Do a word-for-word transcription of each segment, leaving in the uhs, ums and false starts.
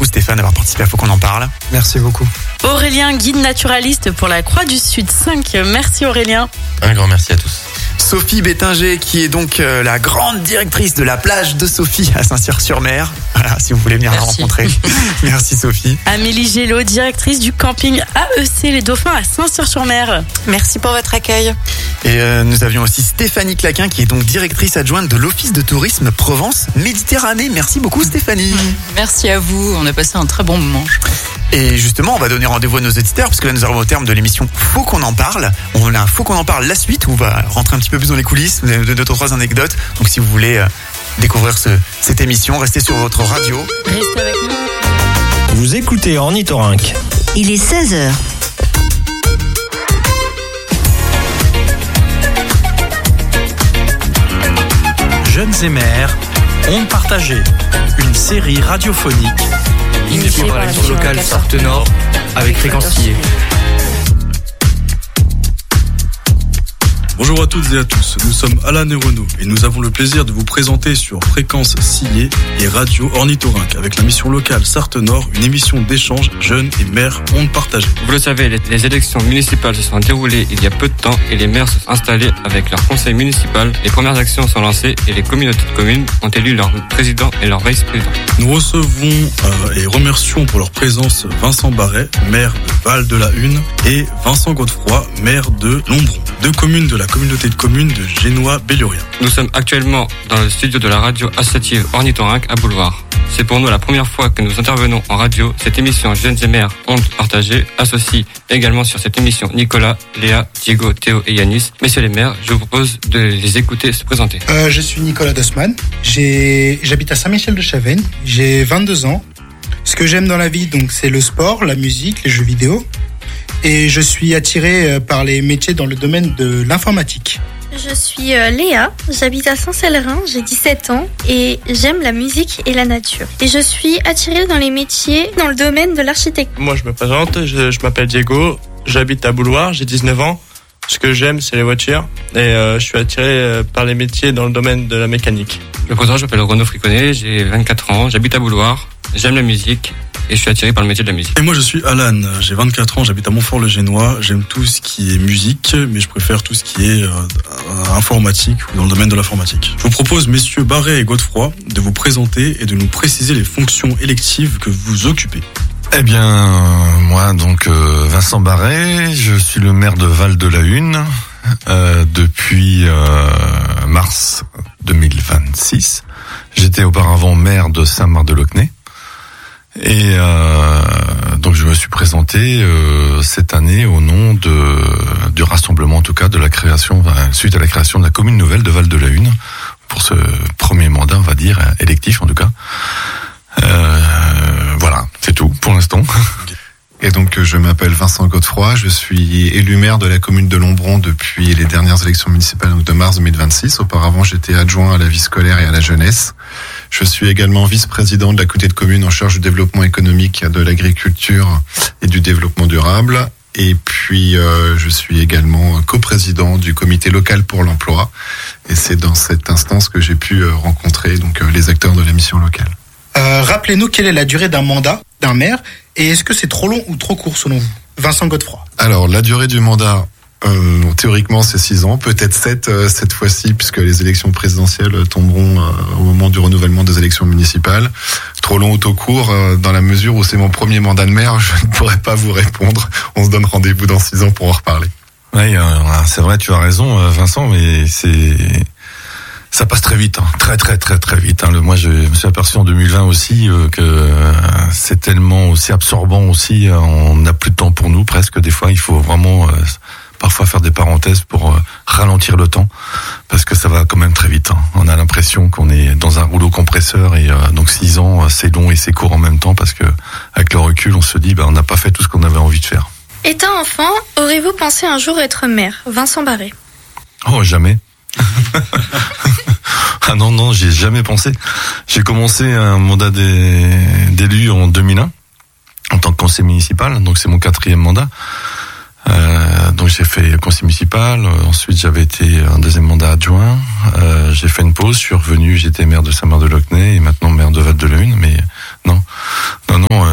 Stéphane d'avoir participé à Faut qu'on en parle. Merci beaucoup. Aurélien, guide naturaliste pour la Croix du Sud cinq. Merci Aurélien. Un grand merci à tous. Sophie Bétinger, qui est donc euh, la grande directrice de la plage de Sophie à Saint-Cyr-sur-Mer. Voilà, si vous voulez venir Merci. la rencontrer. Merci Sophie. Amélie Gélo, directrice du camping A E C Les Dauphins à Saint-Cyr-sur-Mer. Merci pour votre accueil. Et euh, nous avions aussi Stéphanie Claquin, qui est donc directrice adjointe de l'Office de tourisme Provence-Méditerranée. Merci beaucoup Stéphanie. Merci à vous, on a passé un très bon moment. Et justement, on va donner rendez-vous à nos auditeurs, parce que là nous arrivons au terme de l'émission Faut qu'on en parle. On a un Faut qu'on en parle la suite, où on va rentrer un petit peu plus dans les coulisses, de deux, trois anecdotes. Donc si vous voulez euh, découvrir ce, cette émission, restez sur votre radio. Restez avec nous. Vous écoutez Ornithorynque. Il est seize heures. Jeunes et mères, ondes partagées. Une série radiophonique Initié par la mission locale Sarthe Nord avec Fréquencier. Bonjour à toutes et à tous, nous sommes Alan et Renaud et nous avons le plaisir de vous présenter sur Fréquence Sillé et Radio Ornithorynque avec la mission locale Sarthe Nord, une émission d'échange jeunes et mères ondes partagées. Vous le savez, les, les élections municipales se sont déroulées il y a peu de temps et les maires se sont installés avec leur conseil municipal. Les premières actions sont lancées et les communautés de communes ont élu leur président et leur vice-président. Nous recevons euh, et remercions pour leur présence Vincent Barret, maire de Val-de-la-Hune, et Vincent Godefroy, maire de Lombron, deux communes de la communauté de communes de Génois-Bellurien. Nous sommes actuellement dans le studio de la radio associative Ornithorynque à Boulevard. C'est pour nous la première fois que nous intervenons en radio. Cette émission Jeunes et mères ondes partagées associe également sur cette émission Nicolas, Léa, Diego, Théo et Yanis. Messieurs les maires, je vous propose de les écouter se présenter. Euh, je suis Nicolas Dossman, j'ai, j'habite à Saint-Michel-de-Chavenne, j'ai vingt-deux ans. Ce que j'aime dans la vie, donc, c'est le sport, la musique, les jeux vidéo. Et je suis attiré par les métiers dans le domaine de l'informatique. Je suis euh, Léa, j'habite à Saint-Célerin, j'ai dix-sept ans et j'aime la musique et la nature. Et je suis attirée dans les métiers dans le domaine de l'architecture. Moi je me présente, je, je m'appelle Diego, j'habite à Bouloir, j'ai dix-neuf ans. Ce que j'aime c'est les voitures et euh, je suis attiré euh, par les métiers dans le domaine de la mécanique. Je me présente, je m'appelle Renaud Friconnet, j'ai vingt-quatre ans, j'habite à Bouloir, j'aime la musique et je suis attiré par le métier de la musique. Et moi je suis Alan, j'ai vingt-quatre ans, j'habite à Montfort-le-Génois, j'aime tout ce qui est musique, mais je préfère tout ce qui est euh, informatique ou dans le domaine de l'informatique. Je vous propose, messieurs Barret et Godefroy, de vous présenter et de nous préciser les fonctions électives que vous occupez. Eh bien, moi donc euh, Vincent Barret, je suis le maire de Val-de-la-Hune euh, depuis euh, mars deux mille vingt-six. J'étais auparavant maire de Saint-Marc-de-Locnay. Et euh, donc je me suis présenté euh, cette année au nom de du rassemblement, en tout cas de la création, enfin, suite à la création de la commune nouvelle de Val-de-la-Hune, pour ce premier mandat, on va dire, électif en tout cas. Euh, voilà, c'est tout pour l'instant. Et donc je m'appelle Vincent Godefroy, je suis élu maire de la commune de Lombron depuis les dernières élections municipales, donc de mars deux mille vingt-six. Auparavant j'étais adjoint à la vie scolaire et à la jeunesse. Je suis également vice-président de la communauté de communes en charge du développement économique, de l'agriculture et du développement durable. Et puis euh, je suis également coprésident du comité local pour l'emploi. Et c'est dans cette instance que j'ai pu euh, rencontrer donc euh, les acteurs de la mission locale. Euh, rappelez-nous quelle est la durée d'un mandat d'un maire et est-ce que c'est trop long ou trop court selon vous? Vincent Godefroy. Alors la durée du mandat, euh, théoriquement c'est six ans, peut-être sept euh, cette fois-ci puisque les élections présidentielles tomberont euh, au moment du renouvellement des élections municipales. Trop long ou trop court, euh, dans la mesure où c'est mon premier mandat de maire, je ne pourrais pas vous répondre. On se donne rendez-vous dans six ans pour en reparler. Oui, euh, c'est vrai, tu as raison Vincent, mais c'est... Ça passe très vite, hein. très très très très vite. Hein. Le, moi, je me suis aperçu en deux mille vingt aussi euh, que euh, c'est tellement aussi absorbant aussi. Euh, on n'a plus de temps pour nous presque. Des fois, il faut vraiment euh, parfois faire des parenthèses pour euh, ralentir le temps parce que ça va quand même très vite. Hein. On a l'impression qu'on est dans un rouleau compresseur et euh, donc six ans, euh, c'est long et c'est court en même temps parce que avec le recul, on se dit, bah, on n'a pas fait tout ce qu'on avait envie de faire. Étant enfant, aurez-vous pensé un jour être maire? Vincent Barret. Oh, jamais. Ah non, non, j'y ai jamais pensé. J'ai commencé un mandat d'élu en deux mille un en tant que conseiller municipal, donc c'est mon quatrième mandat. Euh, donc j'ai fait conseiller municipal, ensuite j'avais été un deuxième mandat adjoint, euh, j'ai fait une pause, je suis revenu, j'étais maire de Saint-Marc-de-Locnay et maintenant maire de Val-de-la-Hune, mais non, non, non,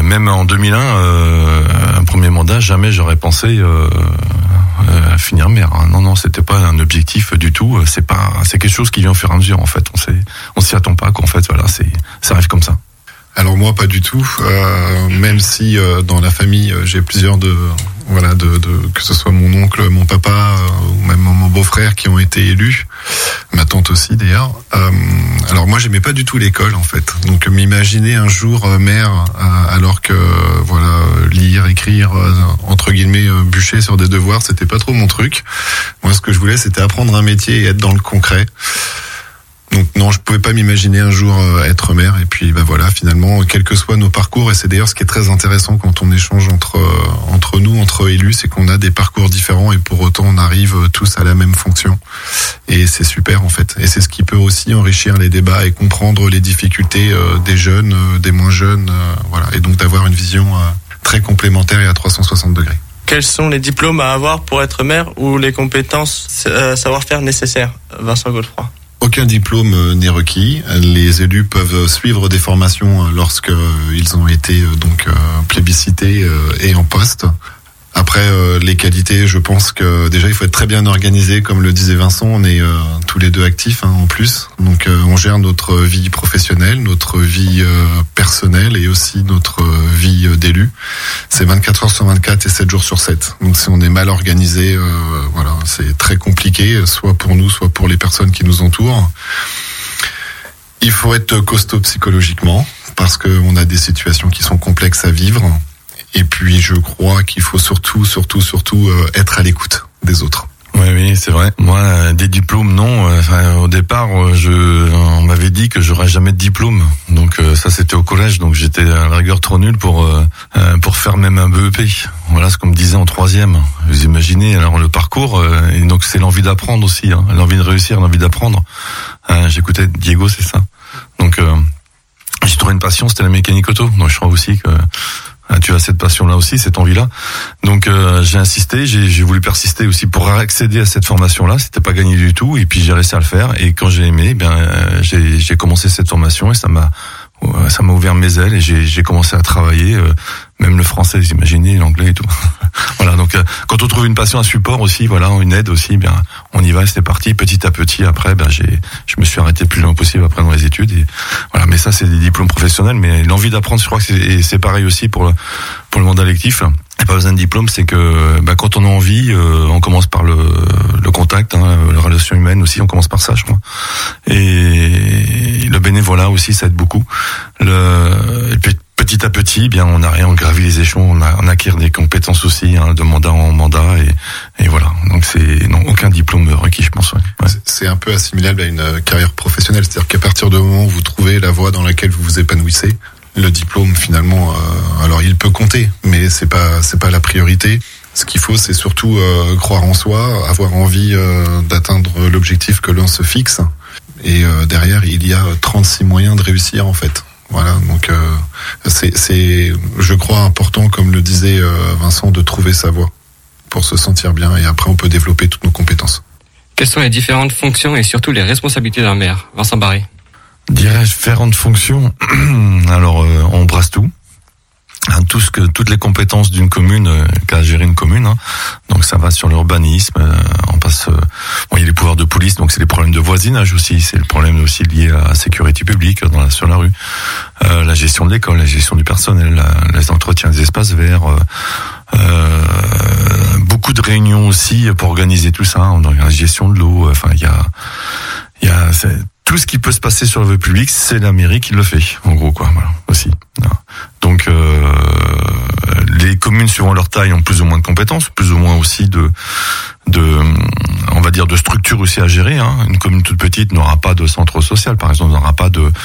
même en deux mille un, euh, un premier mandat, jamais j'aurais pensé euh, euh, à finir maire. Hein. Non, non, c'était pas un objectif du tout. C'est pas, c'est quelque chose qui vient au fur et à mesure. En fait, on sait, on s'y attend pas. Qu'en fait, voilà, c'est, ça arrive comme ça. Alors moi pas du tout, euh, même si euh, dans la famille euh, j'ai plusieurs de voilà de, de que ce soit mon oncle, mon papa euh, ou même mon beau-frère qui ont été élus, ma tante aussi d'ailleurs. Euh, alors moi j'aimais pas du tout l'école en fait, donc m'imaginer un jour euh, maire euh, alors que euh, voilà lire, écrire, euh, entre guillemets euh, bûcher sur des devoirs, c'était pas trop mon truc. Moi ce que je voulais c'était apprendre un métier et être dans le concret. Donc non, je pouvais pas m'imaginer un jour être maire. Et puis bah voilà, finalement, quels que soient nos parcours, et c'est d'ailleurs ce qui est très intéressant quand on échange entre entre nous, entre élus, c'est qu'on a des parcours différents et pour autant on arrive tous à la même fonction. Et c'est super en fait. Et c'est ce qui peut aussi enrichir les débats et comprendre les difficultés des jeunes, des moins jeunes, voilà. Et donc d'avoir une vision très complémentaire et à trois cent soixante degrés. Quels sont les diplômes à avoir pour être maire ou les compétences, euh, savoir-faire nécessaires, Vincent Godefroy? Aucun diplôme n'est requis. Les élus peuvent suivre des formations lorsque ils ont été donc plébiscités et en poste. Après, euh, les qualités, je pense que déjà il faut être très bien organisé, comme le disait Vincent. On est euh, tous les deux actifs hein, en plus, donc euh, on gère notre vie professionnelle, notre vie euh, personnelle et aussi notre euh, vie euh, d'élu. C'est vingt-quatre heures sur vingt-quatre et sept jours sur sept. Donc si on est mal organisé, euh, voilà, c'est très compliqué, soit pour nous, soit pour les personnes qui nous entourent. Il faut être costaud psychologiquement parce qu'on a des situations qui sont complexes à vivre. Et puis je crois qu'il faut surtout, surtout, surtout euh, être à l'écoute des autres. Oui, oui, c'est vrai. Moi, euh, des diplômes, non. Enfin, au départ, je, on m'avait dit que j'aurais jamais de diplôme. Donc euh, ça, c'était au collège. Donc j'étais à la rigueur trop nul pour euh, pour faire même un B E P. Voilà ce qu'on me disait en troisième. Vous imaginez alors le parcours. Euh, et donc c'est l'envie d'apprendre aussi, hein, l'envie de réussir, l'envie d'apprendre. Euh, j'écoutais Diego, c'est ça. Donc euh, j'ai trouvé une passion, c'était la mécanique auto. Donc je crois aussi que tu as cette passion-là aussi, cette envie-là. Donc euh, j'ai insisté, j'ai, j'ai voulu persister aussi pour accéder à cette formation-là. C'était pas gagné du tout, et puis j'ai réussi à le faire. Et quand j'ai aimé, eh bien euh, j'ai, j'ai commencé cette formation et ça m'a ça m'a ouvert mes ailes et j'ai, j'ai commencé à travailler, euh, même le français, vous imaginez, l'anglais et tout. Voilà, donc euh, quand on trouve une passion, un support aussi, voilà, une aide aussi, eh bien on y va, c'est parti, petit à petit. Après, ben j'ai, je me suis arrêté le plus loin possible après dans les études. Et voilà, mais ça c'est des diplômes professionnels, mais l'envie d'apprendre, je crois que c'est, et c'est pareil aussi pour le, pour le mandat électif. Il n'y a pas besoin de diplôme, c'est que ben, quand on a envie, euh, on commence par le, le contact, hein, la relation humaine aussi, on commence par ça, je crois. Et le bénévolat aussi, ça aide beaucoup. Le, et puis, petit à petit, eh bien on a on gravit les échelons, on, a, on acquiert des compétences aussi, hein, de mandat en mandat, et, et voilà. Donc c'est non aucun diplôme requis, je pense. Ouais. Ouais. C'est un peu assimilable à une carrière professionnelle, c'est-à-dire qu'à partir du moment où vous trouvez la voie dans laquelle vous vous épanouissez, le diplôme finalement, euh, alors il peut compter, mais c'est pas c'est pas la priorité. Ce qu'il faut, c'est surtout euh, croire en soi, avoir envie euh, d'atteindre l'objectif que l'on se fixe. Et euh, derrière, il y a trente-six moyens de réussir en fait. Voilà, donc euh, c'est, c'est, je crois, important, comme le disait euh, Vincent, de trouver sa voie pour se sentir bien. Et après, on peut développer toutes nos compétences. Quelles sont les différentes fonctions et surtout les responsabilités d'un maire, Vincent Barré? Différentes fonctions. Alors, euh, on brasse tout. Tout ce que toutes les compétences d'une commune euh, qu'a géré une commune, hein. Donc ça va sur l'urbanisme, euh, on passe euh, bon, il y a les pouvoirs de police, donc c'est les problèmes de voisinage aussi, c'est le problème aussi lié à la sécurité publique dans la, sur la rue, euh, la gestion de l'école, la gestion du personnel, la, les entretiens des espaces verts, euh, euh, beaucoup de réunions aussi pour organiser tout ça, hein, la gestion de l'eau, enfin il y a il y a c'est, tout ce qui peut se passer sur le public, c'est la mairie qui le fait, en gros, quoi, voilà, aussi. Donc, euh, les communes, suivant leur taille, ont plus ou moins de compétences, plus ou moins aussi de, de, on va dire, de structures aussi à gérer, hein. Une commune toute petite n'aura pas de centre social, par exemple, n'aura pas de,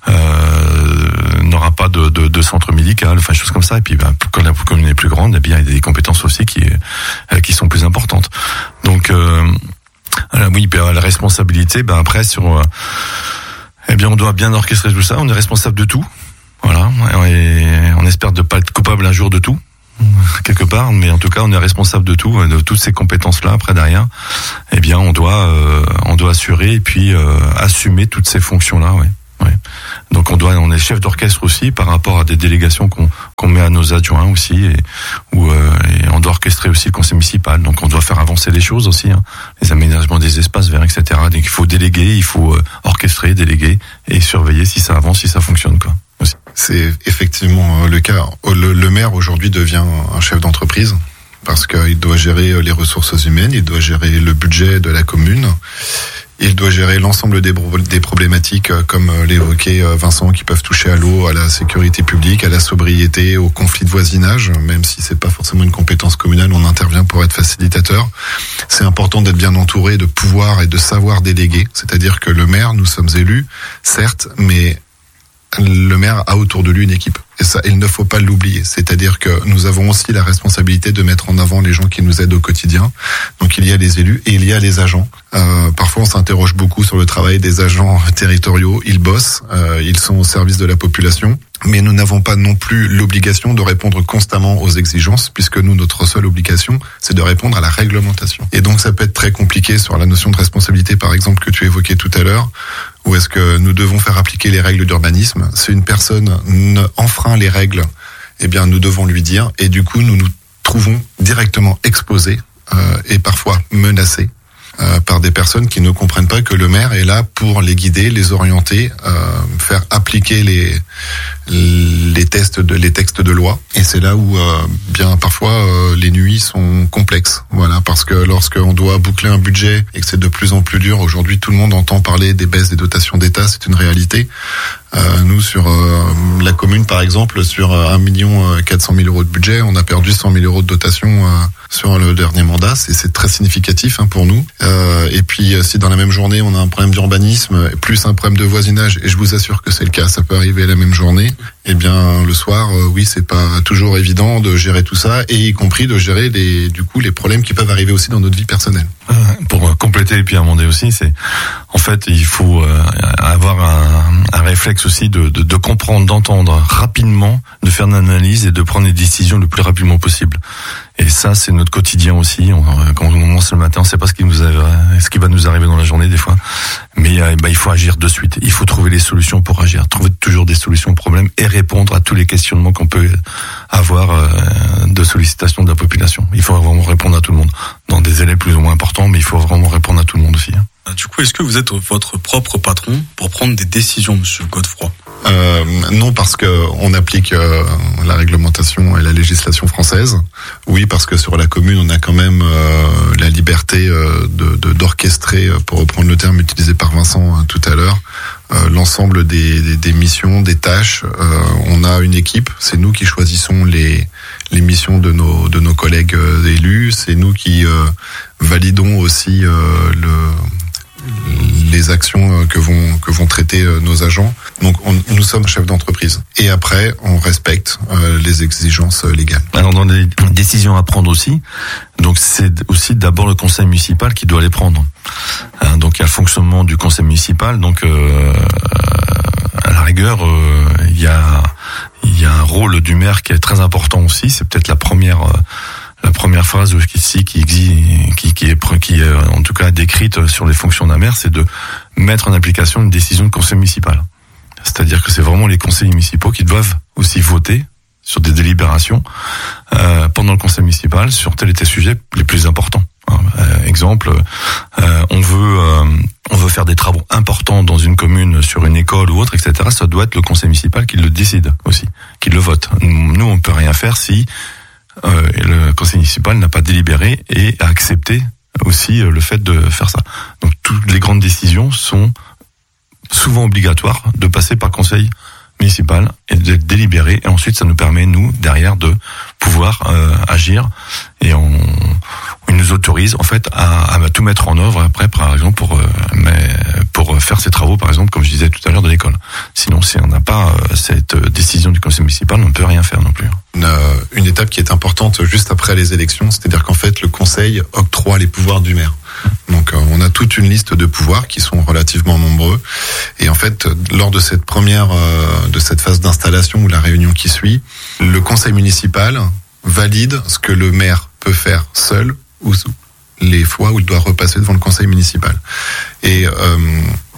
euh, n'aura pas de, de, de centre médical, enfin, choses comme ça. Et puis, ben, quand la commune est plus grande, eh bien, il y a des compétences aussi qui, qui sont plus importantes. Donc, euh, Alors, oui, la responsabilité, ben après sur, euh, eh bien, on doit bien orchestrer tout ça. On est responsable de tout, voilà. Et on espère de pas être coupable un jour de tout, quelque part, mais en tout cas, on est responsable de tout, de toutes ces compétences-là. Après derrière, eh bien, on doit, euh, on doit assurer et puis euh, assumer toutes ces fonctions-là, ouais. Ouais. Donc on doit, on est chef d'orchestre aussi par rapport à des délégations qu'on, qu'on qu'on met à nos adjoints aussi, et, où, euh, et on doit orchestrer aussi le conseil municipal. Donc on doit faire avancer les choses aussi, hein, les aménagements des espaces verts, et cetera. Donc il faut déléguer, il faut euh, orchestrer, déléguer et surveiller si ça avance, si ça fonctionne, quoi. Aussi. C'est effectivement le cas. Le, le maire aujourd'hui devient un chef d'entreprise parce qu'il doit gérer les ressources humaines, il doit gérer le budget de la commune. Il doit gérer l'ensemble des, des problématiques, comme l'évoquait Vincent, qui peuvent toucher à l'eau, à la sécurité publique, à la sobriété, au conflit de voisinage. Même si c'est pas forcément une compétence communale, on intervient pour être facilitateur. C'est important d'être bien entouré, de pouvoir et de savoir déléguer. C'est-à-dire que le maire, nous sommes élus, certes, mais le maire a autour de lui une équipe. Et ça, il ne faut pas l'oublier. C'est-à-dire que nous avons aussi la responsabilité de mettre en avant les gens qui nous aident au quotidien. Donc il y a les élus et il y a les agents. Euh, parfois on s'interroge beaucoup sur le travail des agents territoriaux. Ils bossent, euh, ils sont au service de la population. Mais nous n'avons pas non plus l'obligation de répondre constamment aux exigences, puisque nous, notre seule obligation, c'est de répondre à la réglementation. Et donc ça peut être très compliqué sur la notion de responsabilité, par exemple, que tu évoquais tout à l'heure, où est-ce que nous devons faire appliquer les règles d'urbanisme. Si une personne enfreint les règles, eh bien nous devons lui dire, et du coup nous nous trouvons directement exposés euh, et parfois menacés euh, par des personnes qui ne comprennent pas que le maire est là pour les guider, les orienter, euh, faire appliquer les les tests de les textes de loi. Et c'est là où euh, bien parfois euh, les nuits sont complexes. Voilà, parce que lorsqu'on doit boucler un budget et que c'est de plus en plus dur, aujourd'hui tout le monde entend parler des baisses des dotations d'État, c'est une réalité. Euh, nous, sur euh, la commune, par exemple, sur un million quatre cent mille euros de budget, on a perdu cent mille euros de dotation euh, sur le dernier mandat. C'est, c'est très significatif hein, pour nous. Euh, et puis, si dans la même journée, on a un problème d'urbanisme, plus un problème de voisinage, et je vous assure que c'est le cas, ça peut arriver la même journée, eh bien, le soir, euh, oui, c'est pas toujours évident de gérer tout ça, et y compris de gérer les, du coup, les problèmes qui peuvent arriver aussi dans notre vie personnelle. Euh, pour compléter et puis amender aussi, c'est, en fait, il faut euh, avoir un, un réflexe aussi de, de, de comprendre, d'entendre rapidement, de faire une analyse et de prendre des décisions le plus rapidement possible. Et ça, c'est notre quotidien aussi. On, quand on commence le matin, on ne sait pas ce qui nous arrive, ce qui va nous arriver dans la journée des fois. Mais euh, bah, il faut agir de suite. Il faut trouver les solutions pour agir. Trouver toujours des solutions aux problèmes et répondre à tous les questionnements qu'on peut avoir euh, de sollicitation de la population. Il faut vraiment répondre à tout le monde. Dans des délais plus ou moins importants, mais il faut vraiment répondre à tout le monde aussi. Hein. Du coup, est-ce que vous êtes votre propre patron pour prendre des décisions, monsieur Godefroy ? Euh, non, parce que on applique euh, la réglementation et la législation française. Oui, parce que sur la commune, on a quand même euh, la liberté euh, de, de d'orchestrer, pour reprendre le terme utilisé par Vincent hein, tout à l'heure, euh, l'ensemble des, des, des missions, des tâches. Euh, on a une équipe. C'est nous qui choisissons les les missions de nos de nos collègues euh, élus. C'est nous qui euh, validons aussi euh, le les actions que vont que vont traiter nos agents. Donc on, nous sommes chefs d'entreprise. Et après, on respecte euh, les exigences légales. Alors dans les décisions à prendre aussi, donc c'est aussi d'abord le conseil municipal qui doit les prendre. Hein, donc il y a le fonctionnement du conseil municipal. Donc euh, à la rigueur, euh, il y a il y a un rôle du maire qui est très important aussi. C'est peut-être la première. Euh, La première phrase ici qui existe, qui, qui est, qui est en tout cas décrite sur les fonctions d'un maire, c'est de mettre en application une décision de conseil municipal. C'est-à-dire que c'est vraiment les conseillers municipaux qui doivent aussi voter sur des délibérations euh, pendant le conseil municipal sur tel et tel sujet les plus importants. Euh, exemple, euh, on veut euh, on veut faire des travaux importants dans une commune sur une école ou autre, et cetera. Ça doit être le conseil municipal qui le décide aussi, qui le vote. Nous, on peut rien faire si Euh, et le conseil municipal n'a pas délibéré et a accepté aussi le fait de faire ça. Donc toutes les grandes décisions sont souvent obligatoires de passer par le conseil municipal et d'être délibérées, et ensuite ça nous permet nous derrière de pouvoir euh, agir, et on, on nous autorise en fait à, à tout mettre en œuvre après, par exemple pour euh, mais pour faire ces travaux, par exemple comme je disais tout à l'heure, de l'école. Sinon, si on n'a pas euh, cette décision du conseil municipal, on ne peut rien faire non plus. Une, une étape qui est importante juste après les élections, c'est-à-dire qu'en fait le conseil octroie les pouvoirs du maire. Donc euh, on a toute une liste de pouvoirs qui sont relativement nombreux, et en fait lors de cette première euh, de cette phase d'installation ou la réunion qui suit, le conseil municipal valide ce que le maire peut faire seul ou les fois où il doit repasser devant le conseil municipal. Et euh,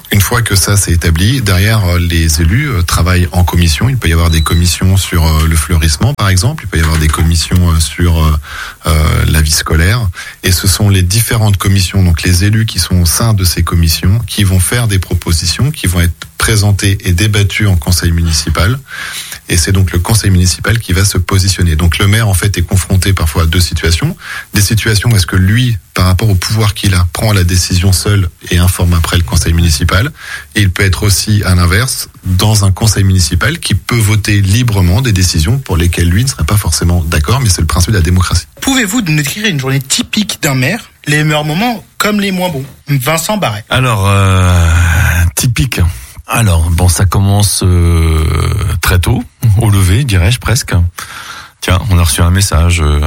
Une fois que ça s'est établi, derrière, les élus travaillent en commission. Il peut y avoir des commissions sur le fleurissement, par exemple. Il peut y avoir des commissions sur euh, la vie scolaire. Et ce sont les différentes commissions, donc les élus qui sont au sein de ces commissions, qui vont faire des propositions, qui vont être présentées et débattues en conseil municipal. Et c'est donc le conseil municipal qui va se positionner. Donc le maire, en fait, est confronté parfois à deux situations. Des situations où est-ce que lui, par rapport au pouvoir qu'il a, prend la décision seul et informe après le conseil municipal. Et il peut être aussi, à l'inverse, dans un conseil municipal qui peut voter librement des décisions pour lesquelles lui ne serait pas forcément d'accord, mais c'est le principe de la démocratie. Pouvez-vous nous décrire une journée typique d'un maire, les meilleurs moments comme les moins bons? Vincent Barret. Alors, euh, typique. Alors, bon, ça commence euh, très tôt, au lever, dirais-je presque. Tiens, on a reçu un message euh,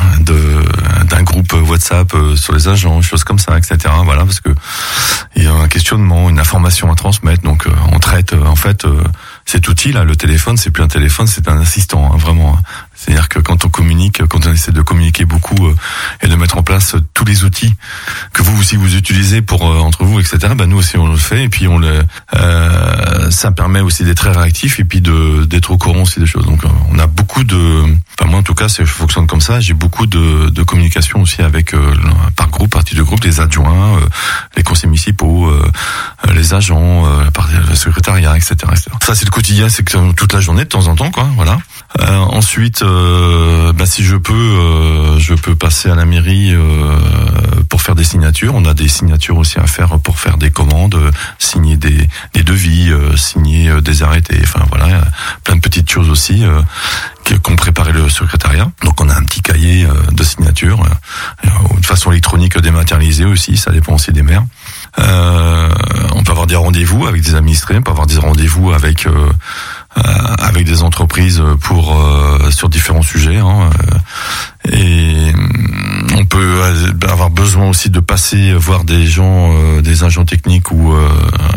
de d'un groupe WhatsApp euh, sur les agents, choses comme ça, et cetera. Voilà, parce que il y a un questionnement, une information à transmettre. Donc, euh, on traite, euh, en fait, euh, cet outil là, le téléphone, c'est plus un téléphone, c'est un assistant, hein, vraiment. C'est-à-dire que quand on communique, quand on essaie de communiquer beaucoup euh, et de mettre en place euh, tous les outils que vous aussi vous utilisez pour euh, entre vous, et cetera. Ben nous aussi on le fait et puis on le, euh, ça permet aussi d'être très réactif et puis de d'être au courant aussi des choses. Donc euh, on a beaucoup de, enfin moi en tout cas, c'est, je fonctionne comme ça. J'ai beaucoup de, de communication aussi avec euh, par groupe, partie de groupe, les adjoints, euh, les conseils municipaux, euh, les agents, euh, le secrétariat, et cetera, et cetera. Ça c'est le quotidien, c'est que toute la journée de temps en temps, quoi. Voilà. Euh, ensuite, euh, bah, si je peux, euh, je peux passer à la mairie euh, pour faire des signatures. On a des signatures aussi à faire pour faire des commandes, euh, signer des, des devis, euh, signer euh, des arrêtés. Enfin voilà, plein de petites choses aussi euh, qu'ont préparé le secrétariat. Donc on a un petit cahier euh, de signatures, euh, de façon électronique dématérialisée aussi. Ça dépend aussi des maires. Euh, on peut avoir des rendez-vous avec des administrés, on peut avoir des rendez-vous avec euh, euh, avec des entreprises pour euh, sur différents sujets. Hein, euh, et on peut avoir besoin aussi de passer voir des gens, euh, des agents techniques ou euh,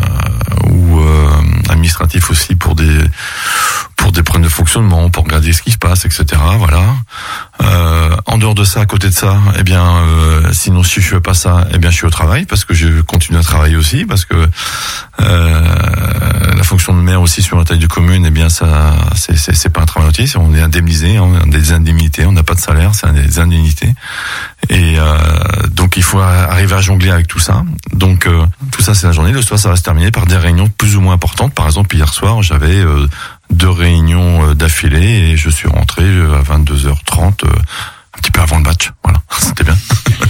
ou euh, administratifs aussi pour des pour des problèmes de fonctionnement, pour regarder ce qui se passe, et cetera. Voilà. Euh, en dehors de ça, à côté de ça, eh bien, euh, sinon si je fais pas ça, eh bien, je suis au travail parce que je continue à travailler aussi parce que euh, la fonction de maire aussi sur la taille de commune, eh bien, ça, c'est c'est, c'est pas un travail entier. On est indemnisé, on a des indemnités, on n'a pas de salaire, c'est des indemnités. Et euh, donc il faut arriver à jongler avec tout ça. Donc euh, tout ça, c'est la journée. Le soir, ça va se terminer par des réunions plus ou moins importantes. Par exemple, hier soir, j'avais euh, deux réunions d'affilée et je suis rentré à vingt-deux heures trente, un petit peu avant le match. Voilà, c'était bien.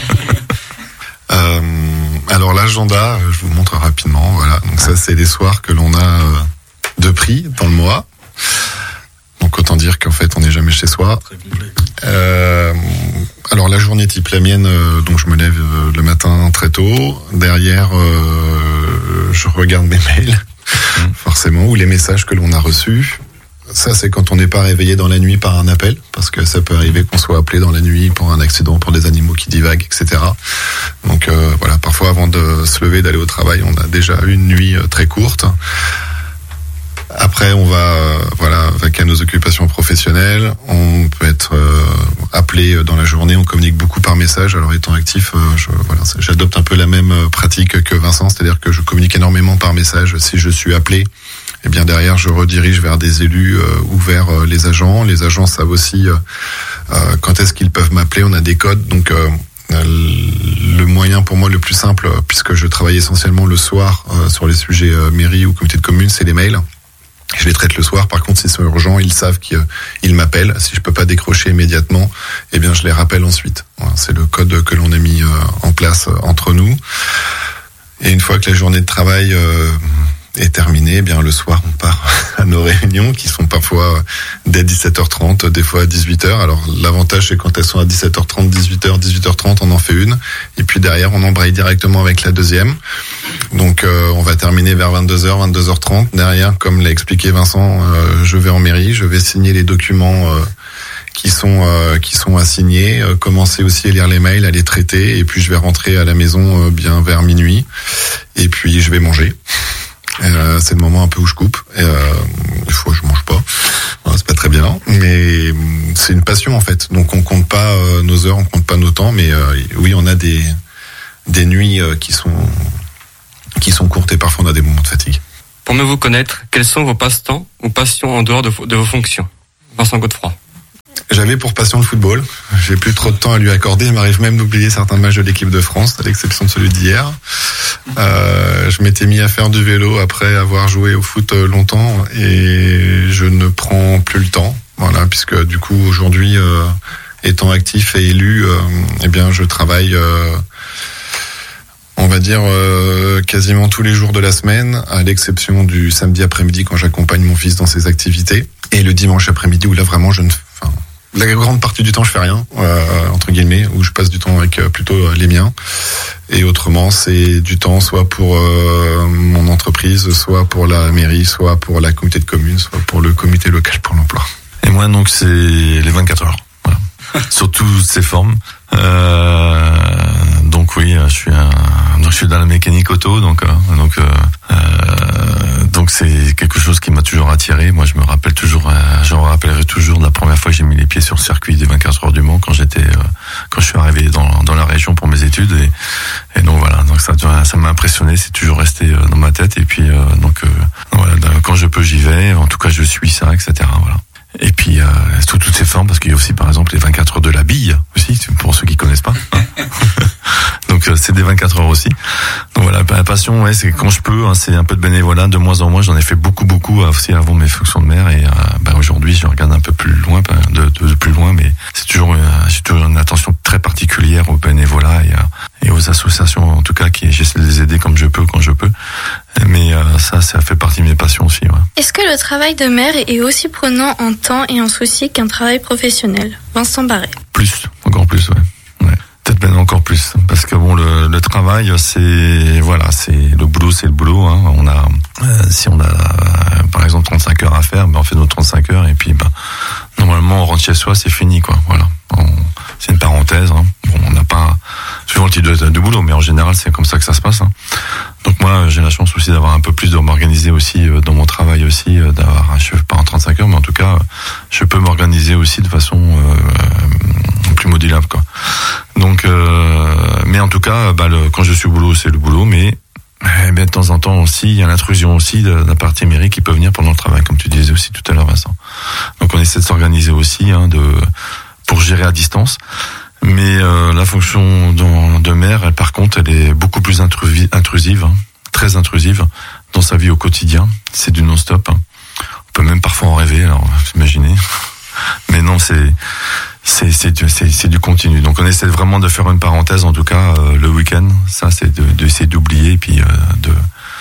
euh, alors l'agenda, je vous montre rapidement. Voilà, donc ça c'est les soirs que l'on a de prix dans le mois. Donc autant dire qu'en fait on n'est jamais chez soi. Très complet. Euh, alors la journée type la mienne, euh, donc je me lève euh, le matin très tôt. Derrière, euh, je regarde mes mails. Forcément, ou les messages que l'on a reçus. Ça, c'est quand on n'est pas réveillé dans la nuit par un appel, parce que ça peut arriver qu'on soit appelé dans la nuit pour un accident, pour des animaux qui divaguent, et cetera. Donc euh, voilà, parfois avant de se lever, d'aller au travail, on a déjà une nuit euh, très courte. Après, on va, euh, voilà, vaquer à nos occupations professionnelles. On peut être euh, appelé dans la journée. On communique beaucoup par message. Alors, étant actif, euh, je, voilà, j'adopte un peu la même pratique que Vincent, c'est-à-dire que je communique énormément par message. Si je suis appelé, eh bien derrière, je redirige vers des élus euh, ou vers euh, les agents. Les agents savent aussi euh, euh, quand est-ce qu'ils peuvent m'appeler. On a des codes, donc. Euh, Le moyen pour moi le plus simple, puisque je travaille essentiellement le soir euh, sur les sujets euh, mairie ou comité de commune, c'est les mails. Je les traite le soir. Par contre, si c'est urgent, ils savent qu'ils m'appellent. Si je peux pas décrocher immédiatement, eh bien, je les rappelle ensuite. Voilà, c'est le code que l'on a mis en place entre nous. Et une fois que la journée de travail euh, est terminée, eh bien, le soir, on part à nos réunions qui sont parfois dès dix-sept heures trente, des fois à dix-huit heures. Alors, l'avantage, c'est quand elles sont à dix-sept heures trente, dix-huit heures, dix-huit heures trente, on en fait une. Et puis derrière, on embraye directement avec la deuxième. Donc, euh, on va terminer vers vingt-deux heures, vingt-deux heures trente. Derrière, comme l'a expliqué Vincent, euh, je vais en mairie, je vais signer les documents euh, qui sont euh, qui sont à signer, euh, commencer aussi à lire les mails, à les traiter, et puis je vais rentrer à la maison euh, bien vers minuit. Et puis, je vais manger. Euh, c'est le moment un peu où je coupe. Et, euh, des fois, je mange pas. Voilà, c'est pas très bien, mais c'est une passion en fait. Donc, on compte pas euh, nos heures, on compte pas nos temps, mais euh, oui, on a des des nuits euh, qui sont qui sont courtes et parfois on a des moments de fatigue. Pour mieux vous connaître, quels sont vos passe-temps ou passions en dehors de, de vos fonctions? Vincent Godefroy. J'avais pour passion le football. J'ai plus trop de temps à lui accorder. Il m'arrive même d'oublier certains matchs de l'équipe de France, à l'exception de celui d'hier. Euh, je m'étais mis à faire du vélo après avoir joué au foot longtemps et je ne prends plus le temps. Voilà, puisque du coup aujourd'hui, euh, étant actif et élu, euh, eh bien je travaille. Euh, On va dire euh, quasiment tous les jours de la semaine, à l'exception du samedi après-midi quand j'accompagne mon fils dans ses activités, et le dimanche après-midi où là vraiment je ne, enfin, la grande partie du temps je fais rien, euh, entre guillemets, où je passe du temps avec euh, plutôt euh, les miens, et autrement c'est du temps soit pour euh, mon entreprise, soit pour la mairie, soit pour la communauté de communes, soit pour le comité local pour l'emploi. Et moi donc c'est les vingt-quatre heures, voilà. Sous toutes ses formes. Euh, donc oui, je suis un, donc je suis dans la mécanique auto, donc euh, donc euh, euh, donc c'est quelque chose qui m'a toujours attiré. Moi, je me rappelle toujours, euh, je me rappellerai toujours de la première fois que j'ai mis les pieds sur le circuit des vingt-quatre heures du Mans quand j'étais, euh, quand je suis arrivé dans dans la région pour mes études et, et donc voilà, donc ça ça m'a impressionné, c'est toujours resté dans ma tête et puis euh, donc euh, voilà, quand je peux j'y vais. En tout cas, je suis ça, et cetera. Voilà. Et puis euh, sous toutes ces formes, parce qu'il y a aussi par exemple les vingt-quatre heures de la bille aussi, pour ceux qui connaissent pas. Hein. Donc euh, c'est des vingt-quatre heures aussi. Donc voilà, la passion, ouais, c'est quand je peux, hein, c'est un peu de bénévolat, de moins en moins. J'en ai fait beaucoup, beaucoup aussi avant mes fonctions de maire, et euh, bah, aujourd'hui je regarde un peu plus loin, de, de, de plus loin, mais c'est toujours, euh, j'ai toujours une attention très particulière au bénévolat et, euh, et aux associations, en tout cas, qui j'essaie de les aider comme je peux, quand je peux. Mais euh, ça, ça fait partie de mes passions aussi. Ouais. Est-ce que le travail de maire est aussi prenant en temps et en souci qu'un travail professionnel? Vincent Barret. Plus, encore plus, ouais. ouais. Peut-être même encore plus, parce que bon, le, le travail, c'est voilà, c'est le boulot, c'est le boulot. Hein. On a, euh, si on a, euh, par exemple, trente-cinq heures à faire, ben on fait nos trente-cinq heures et puis ben normalement on rentre chez soi, c'est fini, quoi. Voilà. On, c'est une parenthèse. Hein. Bon, on n'a pas suivant le type de, de boulot, mais en général, c'est comme ça que ça se passe. Hein. Donc moi, j'ai la chance aussi d'avoir un peu plus de m'organiser aussi euh, dans mon travail aussi, euh, d'avoir, je fais pas en trente-cinq heures, mais en tout cas, je peux m'organiser aussi de façon euh, plus modulable, quoi. Donc, euh, mais en tout cas, bah, le, quand je suis au boulot, c'est le boulot, mais eh bien, de temps en temps aussi, il y a l'intrusion aussi de, de la partie mairie qui peut venir pendant le travail, comme tu disais aussi tout à l'heure, Vincent. Donc on essaie de s'organiser aussi, hein, de pour gérer à distance. Mais euh, la fonction de, de maire, elle, par contre, elle est beaucoup plus intrusive, intrusive hein, très intrusive dans sa vie au quotidien. C'est du non-stop. Hein. On peut même parfois en rêver, alors vous imaginez. Mais non, c'est c'est c'est c'est, c'est du continu. Donc on essaie vraiment de faire une parenthèse, en tout cas euh, le week-end. Ça, c'est de d'essayer d'oublier, puis euh, de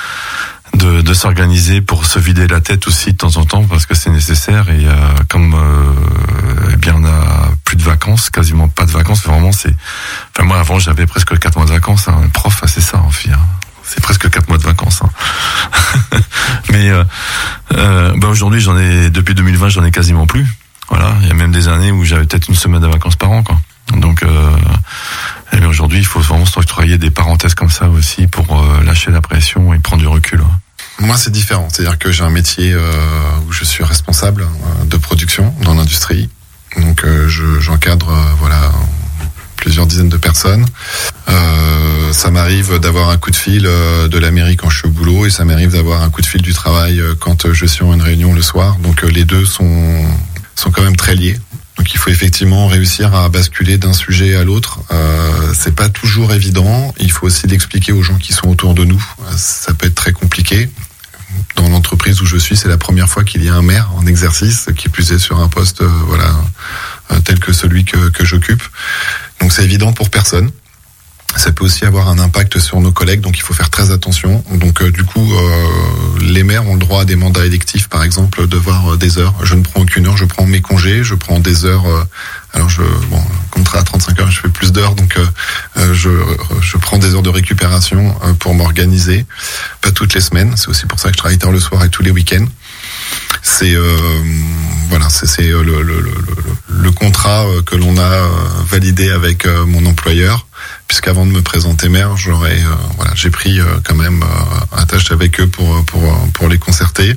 de de s'organiser pour se vider la tête aussi de temps en temps, parce que c'est nécessaire. Et euh, comme euh, eh bien on a plus de vacances, quasiment pas de vacances, vraiment c'est. Enfin moi avant j'avais presque quatre mois de vacances. Hein. Un prof, c'est ça en fait. Hein. C'est presque quatre mois de vacances. Hein. Mais euh, euh, bah aujourd'hui j'en ai depuis deux mille vingt j'en ai quasiment plus. Voilà, il y a même des années où j'avais peut-être une semaine de vacances par an, quoi. Donc euh, et bien aujourd'hui il faut vraiment s'octroyer des parenthèses comme ça aussi pour euh, lâcher la pression et prendre du recul. Hein. Moi, c'est différent. C'est-à-dire que j'ai un métier euh, où je suis responsable euh, de production dans l'industrie. Donc, euh, je, j'encadre euh, voilà plusieurs dizaines de personnes. Euh, ça m'arrive d'avoir un coup de fil euh, de la mairie quand je suis au boulot, et ça m'arrive d'avoir un coup de fil du travail euh, quand je suis en une réunion le soir. Donc, euh, les deux sont sont quand même très liés. Donc, il faut effectivement réussir à basculer d'un sujet à l'autre. Euh, c'est pas toujours évident. Il faut aussi l'expliquer aux gens qui sont autour de nous. Ça peut être très compliqué. Dans l'entreprise où je suis, c'est la première fois qu'il y a un maire en exercice, qui plus est sur un poste, euh, voilà, euh, tel que celui que, que j'occupe. Donc c'est évident pour personne. Ça peut aussi avoir un impact sur nos collègues, donc il faut faire très attention. Donc euh, du coup, euh, les maires ont le droit à des mandats électifs, par exemple, de voir euh, des heures. Je ne prends aucune heure, je prends mes congés, je prends des heures. Euh, alors je, bon, contrat à trente-cinq heures, je fais plus d'heures, donc euh, je, je prends des heures de récupération euh, pour m'organiser. Pas toutes les semaines, c'est aussi pour ça que je travaille tard le soir et tous les week-ends. C'est euh, voilà, c'est, c'est le, le, le, le contrat que l'on a validé avec mon employeur, puisqu'avant de me présenter maire, j'aurais euh, voilà, j'ai pris euh, quand même euh, attache avec eux pour pour pour les concerter.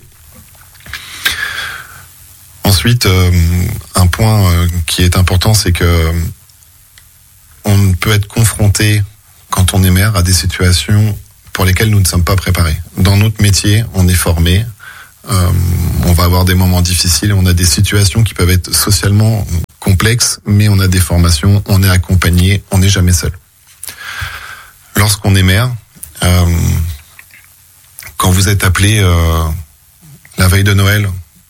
Ensuite, euh, un point euh, qui est important, c'est que on peut être confronté quand on est maire à des situations pour lesquels nous ne sommes pas préparés. Dans notre métier, on est formé, euh, on va avoir des moments difficiles, on a des situations qui peuvent être socialement complexes, mais on a des formations, on est accompagné, on n'est jamais seul. Lorsqu'on est maire, euh, quand vous êtes appelé euh, la veille de Noël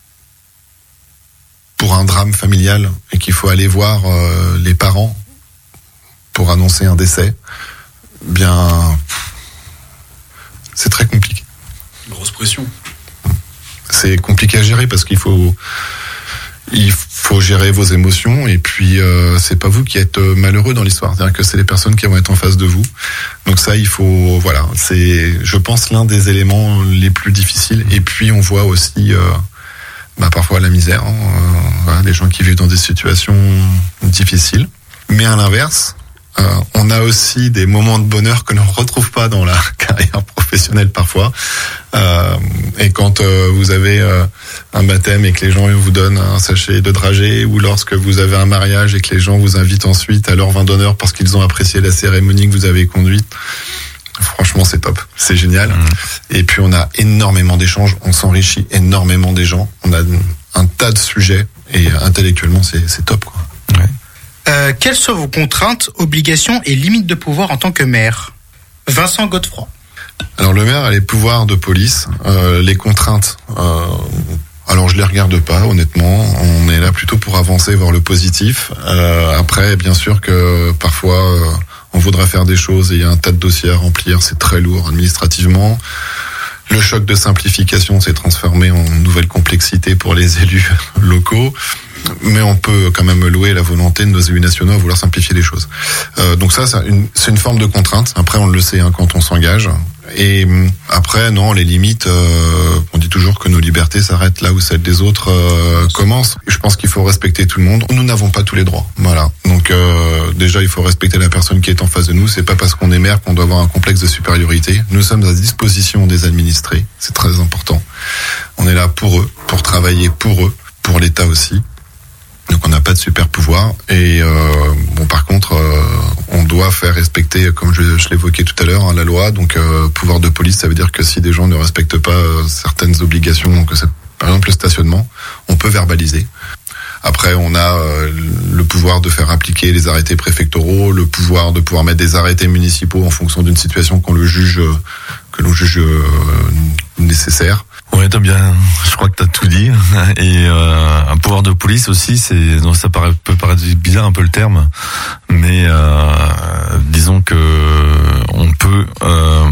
pour un drame familial et qu'il faut aller voir euh, les parents pour annoncer un décès, bien, c'est très compliqué. Grosse pression. C'est compliqué à gérer parce qu'il faut, il faut gérer vos émotions et puis euh, c'est pas vous qui êtes malheureux dans l'histoire, c'est-à-dire que c'est les personnes qui vont être en face de vous. Donc ça, il faut, voilà, c'est, je pense, l'un des éléments les plus difficiles. Et puis on voit aussi, euh, bah, parfois la misère, hein, euh, voilà, des gens qui vivent dans des situations difficiles. Mais à l'inverse, Euh, on a aussi des moments de bonheur que l'on ne retrouve pas dans la carrière professionnelle parfois. Euh, et quand euh, vous avez euh, un baptême et que les gens vous donnent un sachet de dragée, ou lorsque vous avez un mariage et que les gens vous invitent ensuite à leur vin d'honneur parce qu'ils ont apprécié la cérémonie que vous avez conduite, franchement c'est top, c'est génial. Mmh. Et puis on a énormément d'échanges, on s'enrichit énormément des gens, on a un tas de sujets et intellectuellement c'est, c'est top, quoi. Ouais. Euh, quelles sont vos contraintes, obligations et limites de pouvoir en tant que maire ? Vincent Godefroy. Alors le maire a les pouvoirs de police, euh, les contraintes, euh, alors je les regarde pas honnêtement, on est là plutôt pour avancer vers le positif. Euh, après bien sûr que parfois euh, on voudrait faire des choses et il y a un tas de dossiers à remplir, c'est très lourd administrativement. Le choc de simplification s'est transformé en nouvelle complexité pour les élus locaux. Mais on peut quand même louer la volonté de nos élus nationaux à vouloir simplifier les choses. Euh, donc ça, c'est une, c'est une forme de contrainte. Après, on le sait hein, quand on s'engage. Et après, non, les limites, euh, on dit toujours que nos libertés s'arrêtent là où celles des autres euh, commencent. Je pense qu'il faut respecter tout le monde. Nous n'avons pas tous les droits. Voilà. Donc euh, déjà, il faut respecter la personne qui est en face de nous. C'est pas parce qu'on est maire qu'on doit avoir un complexe de supériorité. Nous sommes à disposition des administrés. C'est très important. On est là pour eux, pour travailler pour eux, pour l'État aussi. Donc on n'a pas de super pouvoir et euh, bon par contre euh, on doit faire respecter, comme je, je l'évoquais tout à l'heure, hein, la loi. Donc euh, pouvoir de police, ça veut dire que si des gens ne respectent pas euh, certaines obligations, donc c'est, par exemple le stationnement, on peut verbaliser. Après on a euh, le pouvoir de faire appliquer les arrêtés préfectoraux, le pouvoir de pouvoir mettre des arrêtés municipaux en fonction d'une situation qu'on le juge, euh, que l'on juge euh, nécessaire. Ouais, t'as bien. Je crois que t'as tout dit. Et euh, un pouvoir de police aussi, c'est, donc ça paraît, peut paraître bizarre un peu le terme, mais euh, disons que on peut. Euh,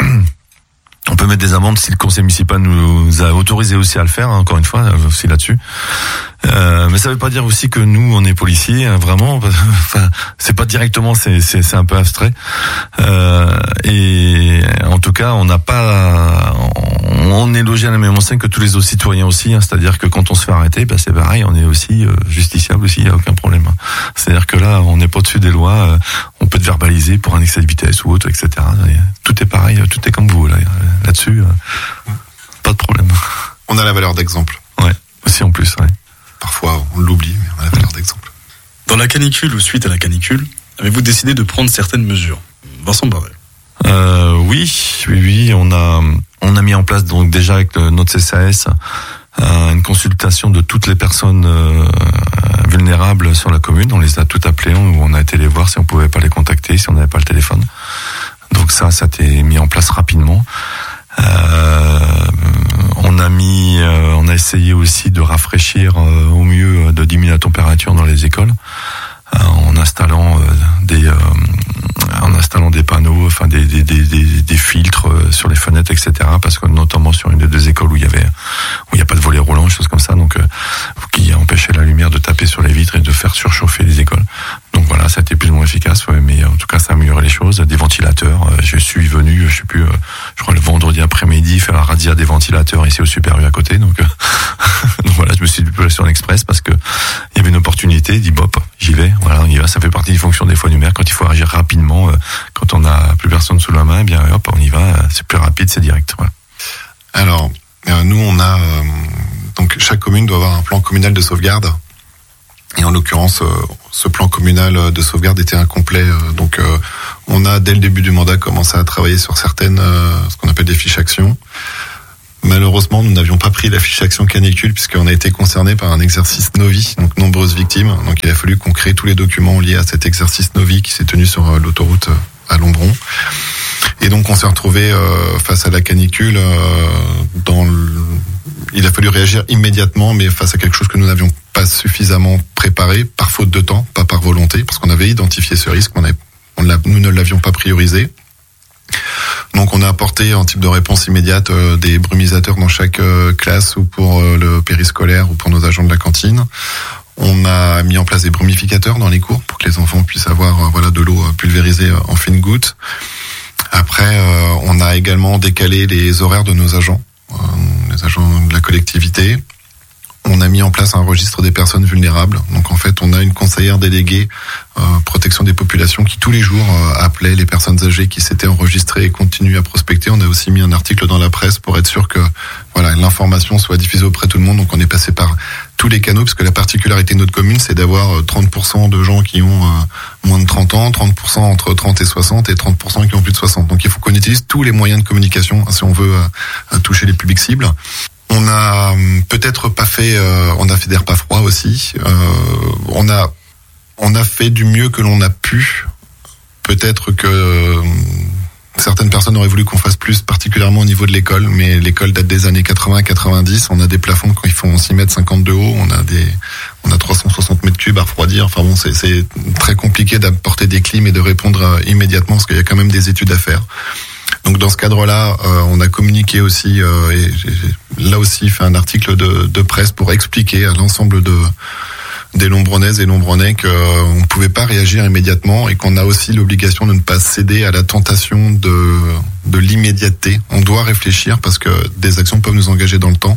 On peut mettre des amendes si le conseil municipal nous a autorisé aussi à le faire, hein, encore une fois, aussi là-dessus. Euh, mais ça veut pas dire aussi que nous, on est policiers, hein, vraiment. Enfin, c'est pas directement, c'est, c'est, c'est un peu abstrait. Euh, et en tout cas, on n'a pas, on est logé à la même enseigne que tous les autres citoyens aussi. Hein, c'est-à-dire que quand on se fait arrêter, ben c'est pareil, on est aussi euh, justiciable aussi, il y a aucun problème. Hein. C'est-à-dire que là, on n'est pas au-dessus des lois. Euh, on peut te verbaliser pour un excès de vitesse ou autre, et cetera. Tout est pareil, tout est comme vous là. Là-dessus, euh, pas de problème. On a la valeur d'exemple. Ouais, aussi en plus, ouais. Parfois, on l'oublie, mais on a la valeur d'exemple. Dans la canicule ou suite à la canicule, avez-vous décidé de prendre certaines mesures ? Vincent Barret. Euh, oui, oui, oui, on a, on a mis en place donc déjà avec notre C C A S euh, une consultation de toutes les personnes euh, vulnérables sur la commune. On les a toutes appelées, on, on a été les voir si on pouvait pas les contacter, si on n'avait pas le téléphone. Donc ça, ça a été mis en place rapidement. Euh, on a mis, euh, on a essayé aussi de rafraîchir euh, au mieux, de diminuer la température dans les écoles, euh, en installant euh, des, euh, en installant des panneaux, enfin des des des des, des filtres euh, sur les fenêtres, et cetera. Parce que notamment sur une des deux écoles où il y avait, où il n'y a pas de volet roulant, des choses comme ça, donc euh, qui empêchait la lumière de taper sur les vitres et de faire surchauffer les écoles. Donc voilà, ça a été plus ou moins efficace, ouais, mais en tout cas ça a amélioré les choses. Des ventilateurs, euh, je suis venu, je sais plus, euh, je crois le vendredi après-midi, faire la razzia des ventilateurs ici au Super U à côté. Donc, euh, donc voilà, je me suis déplacé en express parce que il y avait une opportunité. Dit bop, j'y vais. Voilà, on y va. Ça fait partie des fonctions des fois du maire quand il faut agir rapidement, euh, quand on n'a plus personne sous la main, eh bien hop, on y va. C'est plus rapide, c'est direct. Voilà. Alors, euh, nous on a euh, donc chaque commune doit avoir un plan communal de sauvegarde. Et en l'occurrence, euh, ce plan communal de sauvegarde était incomplet. Euh, donc, euh, on a dès le début du mandat commencé à travailler sur certaines, euh, ce qu'on appelle des fiches actions. Malheureusement, nous n'avions pas pris la fiche action canicule puisqu'on a été concerné par un exercice Novi, donc nombreuses victimes. Donc, il a fallu qu'on crée tous les documents liés à cet exercice Novi qui s'est tenu sur euh, l'autoroute à Lombron. Et donc, on s'est retrouvé euh, face à la canicule. Euh, dans le... Il a fallu réagir immédiatement, mais face à quelque chose que nous n'avions pas suffisamment préparé, par faute de temps, pas par volonté, parce qu'on avait identifié ce risque, on avait, on l'a, nous ne l'avions pas priorisé. Donc on a apporté en type de réponse immédiate euh, des brumisateurs dans chaque euh, classe ou pour euh, le périscolaire ou pour nos agents de la cantine. On a mis en place des brumificateurs dans les cours pour que les enfants puissent avoir euh, voilà de l'eau pulvérisée euh, en fines gouttes. Après, euh, on a également décalé les horaires de nos agents, euh, les agents de la collectivité. On a mis en place un registre des personnes vulnérables. Donc en fait, on a une conseillère déléguée euh, protection des populations qui tous les jours euh, appelait les personnes âgées qui s'étaient enregistrées et continue à prospecter. On a aussi mis un article dans la presse pour être sûr que voilà l'information soit diffusée auprès de tout le monde. Donc on est passé par tous les canaux parce que la particularité de notre commune, c'est d'avoir trente pour cent de gens qui ont euh, moins de trente ans, trente pour cent entre trente et soixante et trente pour cent qui ont plus de soixante. Donc il faut qu'on utilise tous les moyens de communication si on veut euh, toucher les publics cibles. On a peut-être pas fait, euh, on a fait des repas froids aussi. Euh, on a, on a fait du mieux que l'on a pu. Peut-être que euh, certaines personnes auraient voulu qu'on fasse plus, particulièrement au niveau de l'école, mais l'école date des années quatre-vingts quatre-vingt-dix. On a des plafonds quand ils font six mètres cinquante de haut. On a des, on a trois cent soixante mètres cubes à refroidir. Enfin bon, c'est, c'est très compliqué d'apporter des clims et de répondre euh, immédiatement parce qu'il y a quand même des études à faire. Donc dans ce cadre-là, euh, on a communiqué aussi, euh, et j'ai là aussi fait un article de, de presse pour expliquer à l'ensemble de des Lombronnaises et Lombronnais qu'on euh, ne pouvait pas réagir immédiatement et qu'on a aussi l'obligation de ne pas céder à la tentation de de l'immédiateté. On doit réfléchir parce que des actions peuvent nous engager dans le temps.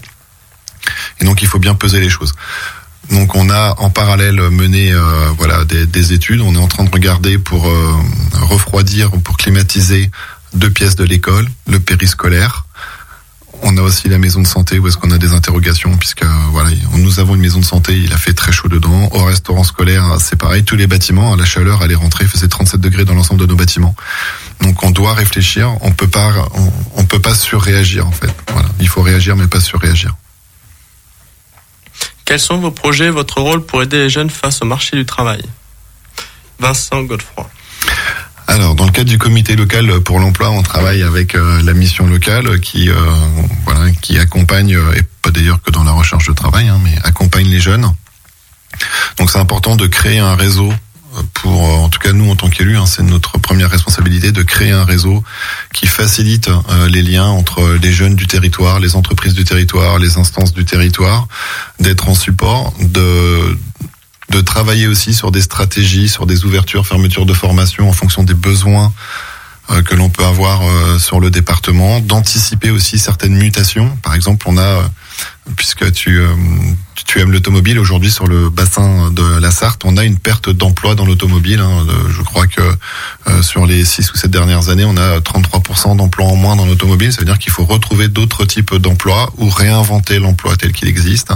Et donc il faut bien peser les choses. Donc on a en parallèle mené euh, voilà des, des études. On est en train de regarder pour euh, refroidir, pour climatiser deux pièces de l'école, le périscolaire. On a aussi la maison de santé où est-ce qu'on a des interrogations puisque voilà, nous avons une maison de santé, il a fait très chaud dedans. Au restaurant scolaire, c'est pareil, tous les bâtiments, la chaleur, elle est rentrée, il faisait trente-sept degrés dans l'ensemble de nos bâtiments. Donc on doit réfléchir, on peut pas, on, on peut pas surréagir en fait. Voilà, il faut réagir mais pas surréagir. Quels sont vos projets, votre rôle pour aider les jeunes face au marché du travail? Vincent Godefroy. Alors, dans le cadre du comité local pour l'emploi, on travaille avec euh, la mission locale qui, euh, voilà, qui accompagne, et pas d'ailleurs que dans la recherche de travail, hein, mais accompagne les jeunes. Donc, c'est important de créer un réseau pour, en tout cas nous en tant qu'élus, hein, c'est notre première responsabilité de créer un réseau qui facilite euh, les liens entre les jeunes du territoire, les entreprises du territoire, les instances du territoire, d'être en support, de de travailler aussi sur des stratégies, sur des ouvertures, fermetures de formation en fonction des besoins euh, que l'on peut avoir euh, sur le département, d'anticiper aussi certaines mutations. Par exemple, on a, euh, puisque tu, euh, tu aimes l'automobile, aujourd'hui sur le bassin de la Sarthe, on a une perte d'emploi dans l'automobile. Hein. Je crois que euh, sur les six ou sept dernières années, on a trente-trois pour cent d'emplois en moins dans l'automobile. Ça veut dire qu'il faut retrouver d'autres types d'emplois ou réinventer l'emploi tel qu'il existe.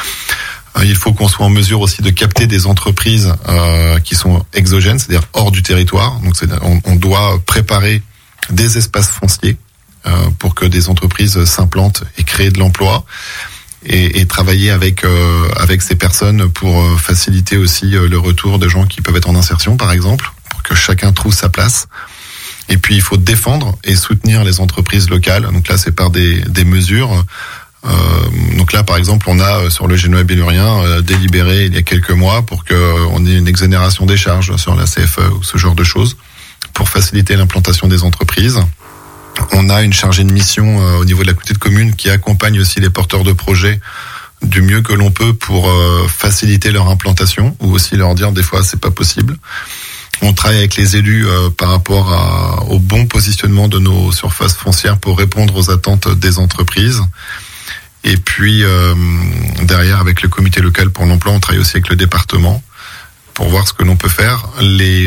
Il faut qu'on soit en mesure aussi de capter des entreprises euh, qui sont exogènes, c'est-à-dire hors du territoire. Donc, c'est, on, on doit préparer des espaces fonciers euh, pour que des entreprises s'implantent et créent de l'emploi, et, et travailler avec euh, avec ces personnes pour faciliter aussi le retour de gens qui peuvent être en insertion, par exemple, pour que chacun trouve sa place. Et puis, il faut défendre et soutenir les entreprises locales. Donc là, c'est par des des mesures. Euh, donc là, par exemple, on a sur le Génois Bellurien euh, délibéré il y a quelques mois pour que euh, on ait une exonération des charges sur la C F E ou ce genre de choses pour faciliter l'implantation des entreprises. On a une chargée de mission euh, au niveau de la communauté de communes qui accompagne aussi les porteurs de projets du mieux que l'on peut pour euh, faciliter leur implantation ou aussi leur dire des fois c'est pas possible. On travaille avec les élus euh, par rapport à, au bon positionnement de nos surfaces foncières pour répondre aux attentes des entreprises. Et puis, euh, derrière, avec le comité local pour l'emploi, on travaille aussi avec le département pour voir ce que l'on peut faire. Les...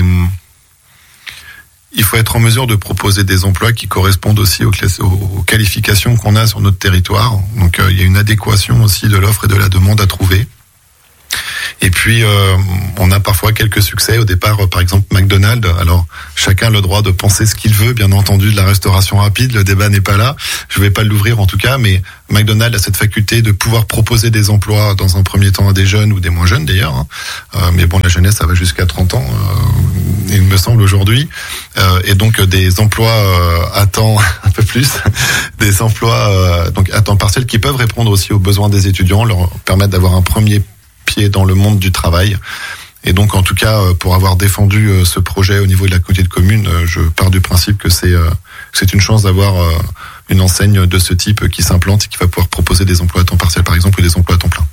Il faut être en mesure de proposer des emplois qui correspondent aussi aux, classes, aux qualifications qu'on a sur notre territoire. Donc, euh, il y a une adéquation aussi de l'offre et de la demande à trouver. Et puis, euh, on a parfois quelques succès. Au départ, par exemple, McDonald's. Alors, chacun a le droit de penser ce qu'il veut. Bien entendu, de la restauration rapide, le débat n'est pas là. Je vais pas l'ouvrir en tout cas, mais McDonald's a cette faculté de pouvoir proposer des emplois dans un premier temps à des jeunes ou des moins jeunes d'ailleurs. Hein. Euh, mais bon, la jeunesse, ça va jusqu'à trente ans, euh, il me semble aujourd'hui. Euh, et donc, des emplois euh, à temps, un peu plus, des emplois euh, donc à temps partiel qui peuvent répondre aussi aux besoins des étudiants, leur permettre d'avoir un premier pied dans le monde du travail. Et donc, en tout cas, pour avoir défendu ce projet au niveau de la communauté de communes, je pars du principe que c'est que c'est une chance d'avoir une enseigne de ce type qui s'implante et qui va pouvoir proposer des emplois à temps partiel, par exemple, ou des emplois à temps plein.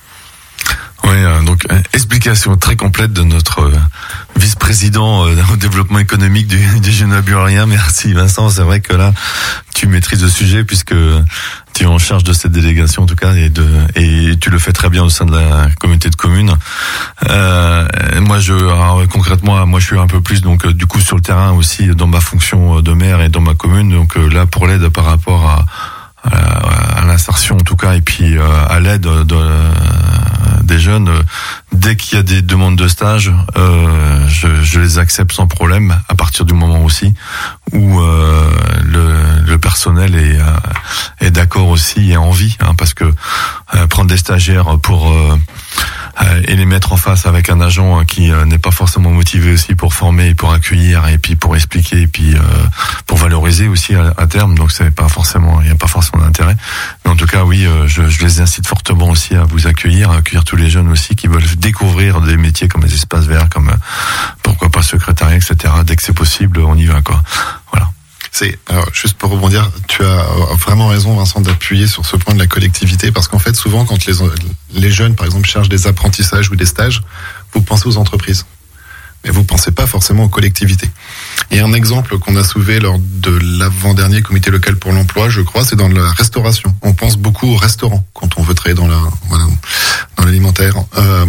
Oui, donc explication très complète de notre euh, vice-président euh, au développement économique du, du Génois buralien. Merci Vincent, c'est vrai que là tu maîtrises le sujet puisque tu es en charge de cette délégation en tout cas et de et tu le fais très bien au sein de la communauté de communes. Euh, moi je alors, concrètement moi je suis un peu plus donc du coup sur le terrain aussi dans ma fonction de maire et dans ma commune, donc là pour l'aide par rapport à à, à l'insertion en tout cas et puis euh, à l'aide de, de des jeunes, dès qu'il y a des demandes de stage, euh, je, je les accepte sans problème, à partir du moment aussi où euh, le, le personnel est, euh, est d'accord aussi et a envie, hein, parce que euh, prendre des stagiaires pour euh, euh, et les mettre en face avec un agent qui euh, n'est pas forcément motivé aussi pour former, pour accueillir et puis pour expliquer et puis euh, pour valoriser aussi à, à terme, donc c'est pas forcément, il n'y a pas forcément d'intérêt. Mais en tout cas, oui, euh, je, je les incite fortement aussi à vous accueillir, à accueillir tous les jeunes aussi qui veulent découvrir des métiers comme les espaces verts, comme euh, pourquoi pas secrétariat, et cetera. Dès que c'est possible, on y va, quoi. Voilà. C'est alors, juste pour rebondir, tu as vraiment raison, Vincent, d'appuyer sur ce point de la collectivité, parce qu'en fait, souvent, quand les les jeunes, par exemple, cherchent des apprentissages ou des stages, vous pensez aux entreprises, mais vous pensez pas forcément aux collectivités. Et un exemple qu'on a soulevé lors de l'avant-dernier comité local pour l'emploi, je crois, c'est dans la restauration. On pense beaucoup au restaurant quand on veut travailler dans la voilà, dans l'alimentaire. Euh,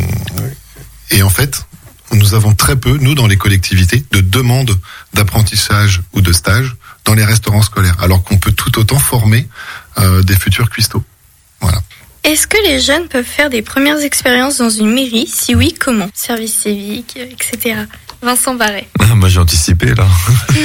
et en fait, nous avons très peu, nous, dans les collectivités, de demandes d'apprentissage ou de stage dans les restaurants scolaires, alors qu'on peut tout autant former euh, des futurs cuistots. Voilà. Est-ce que les jeunes peuvent faire des premières expériences dans une mairie? Si oui, comment? Service civique, et cetera. Vincent Barret. Moi, j'ai anticipé, là.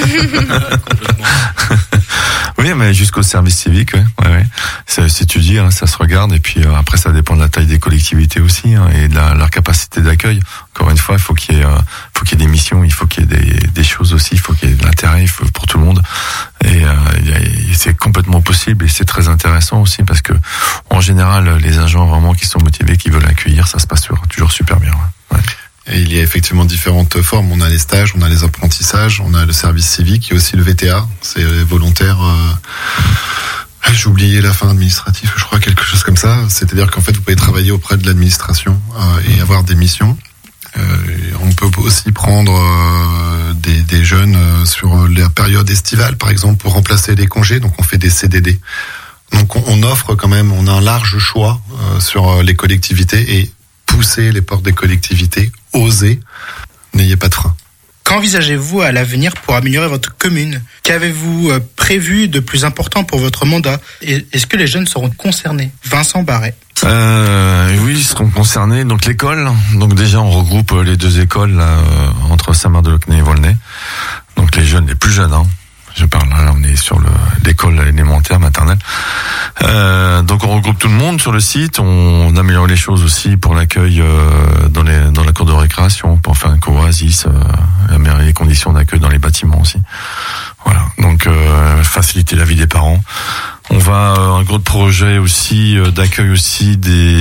Oui, mais jusqu'au service civique, ouais, ouais, ouais. Ça s'étudie, hein, ça se regarde, et puis euh, après, ça dépend de la taille des collectivités aussi, hein, et de la, leur capacité d'accueil. Encore une fois, il faut qu'il y ait, euh, faut qu'il y ait des missions, il faut qu'il y ait des, des choses aussi, il faut qu'il y ait de l'intérêt, il faut pour tout le monde. Et, euh, et c'est complètement possible, et c'est très intéressant aussi, parce que en général, les agents vraiment qui sont motivés, qui veulent accueillir, ça se passe toujours super bien. Ouais. Ouais. Et il y a effectivement différentes formes. On a les stages, on a les apprentissages, on a le service civique, il y a aussi le V T A, c'est volontaire. Euh... J'ai oublié la fin administrative, je crois, quelque chose comme ça. C'est-à-dire qu'en fait, vous pouvez travailler auprès de l'administration euh, et avoir des missions. Euh, on peut aussi prendre euh, des, des jeunes euh, sur la période estivale, par exemple, pour remplacer les congés. Donc, on fait des C D D. Donc, on, on offre quand même, on a un large choix euh, sur les collectivités et pousser les portes des collectivités, oser, n'ayez pas de frein. Qu'envisagez-vous à l'avenir pour améliorer votre commune? Qu'avez-vous prévu de plus important pour votre mandat? Et est-ce que les jeunes seront concernés? Vincent Barret. Euh, oui, ils seront concernés. Donc l'école, donc déjà on regroupe les deux écoles là, euh, entre Saint-Marc-de-Locnay et Volnay. Donc les jeunes, les plus jeunes, hein. Je parle là, on est sur le, l'école élémentaire, maternelle. Euh, donc on regroupe tout le monde sur le site. On améliore les choses aussi pour l'accueil euh, dans les dans la cour de récréation, pour faire un co-oasis, euh, améliorer les conditions d'accueil dans les bâtiments aussi. Voilà. Donc euh, faciliter la vie des parents. On va euh, un gros projet aussi euh, d'accueil aussi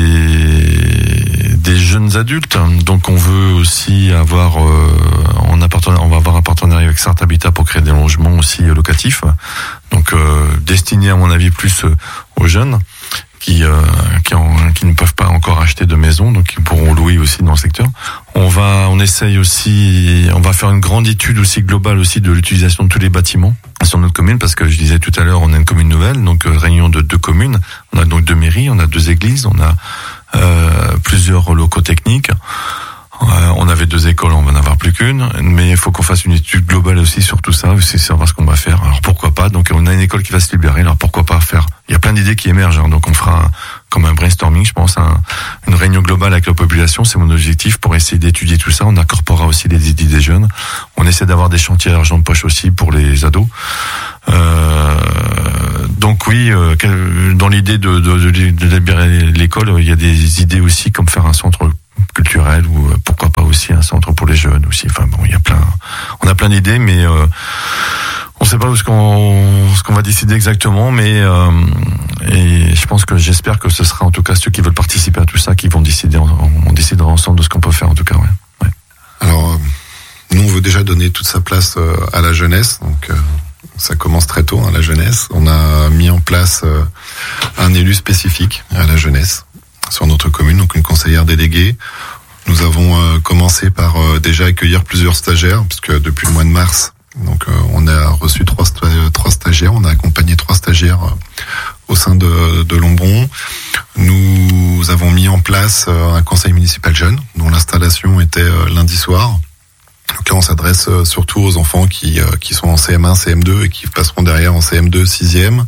des des jeunes adultes. Donc on veut aussi avoir euh, en appartenant, on va avoir un partenariat avec Sarthe Habitat pour créer des logements aussi euh, locatifs. Donc euh, destinés à mon avis plus euh, aux jeunes qui euh, qui, en, qui ne peuvent pas encore acheter de maison, donc ils pourront louer aussi dans le secteur. On va on essaye aussi, on va faire une grande étude aussi globale aussi de l'utilisation de tous les bâtiments sur notre commune, parce que je disais tout à l'heure, on a une commune nouvelle, donc euh, réunion de deux communes. On a donc deux mairies, on a deux églises, on a euh, plusieurs locaux techniques. Euh, on avait deux écoles, on va en avoir plus qu'une, mais il faut qu'on fasse une étude globale aussi sur tout ça, aussi savoir ce qu'on va faire. Alors pourquoi pas, donc on a une école qui va se libérer, alors pourquoi pas faire, il y a plein d'idées qui émergent, hein, donc on fera comme un brainstorming, je pense, un, une réunion globale avec la population. C'est mon objectif pour essayer d'étudier tout ça. On incorporera aussi les idées des jeunes. On essaie d'avoir des chantiers à argent de poche aussi pour les ados. Euh, donc oui, euh, dans l'idée de, de, de, de libérer l'école, il y a des idées aussi comme faire un centre culturel ou pourquoi pas aussi un centre pour les jeunes aussi. Enfin bon, il y a plein, on a plein d'idées, mais euh, on ne sait pas où ce qu'on, ce qu'on va décider exactement, mais euh, et je pense que j'espère que ce sera en tout cas ceux qui veulent participer à tout ça qui vont décider, on décidera ensemble de ce qu'on peut faire en tout cas. Ouais. Ouais. Alors euh, nous on veut déjà donner toute sa place euh, à la jeunesse, donc. Euh... Ça commence très tôt, hein, la jeunesse. On a mis en place euh, un élu spécifique à la jeunesse sur notre commune, donc une conseillère déléguée. Nous avons euh, commencé par euh, déjà accueillir plusieurs stagiaires, puisque depuis le mois de mars, donc euh, on a reçu trois, sta- trois stagiaires, on a accompagné trois stagiaires euh, au sein de, de Lombron. Nous avons mis en place euh, un conseil municipal jeune, dont l'installation était euh, lundi soir. Donc là, on s'adresse surtout aux enfants qui qui sont en C M un, C M deux et qui passeront derrière en C M deux, sixième.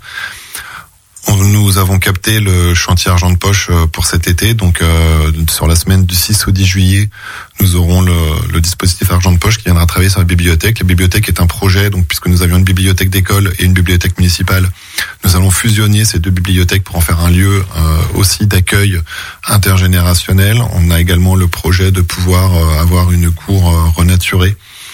Nous avons capté le chantier argent de poche pour cet été. Donc, euh, sur la semaine du six au dix juillet, nous aurons le, le dispositif argent de poche qui viendra travailler sur la bibliothèque. La bibliothèque est un projet, donc puisque nous avions une bibliothèque d'école et une bibliothèque municipale, nous allons fusionner ces deux bibliothèques pour en faire un lieu euh, aussi d'accueil intergénérationnel. On a également le projet de pouvoir euh, avoir une cour euh, renaturée,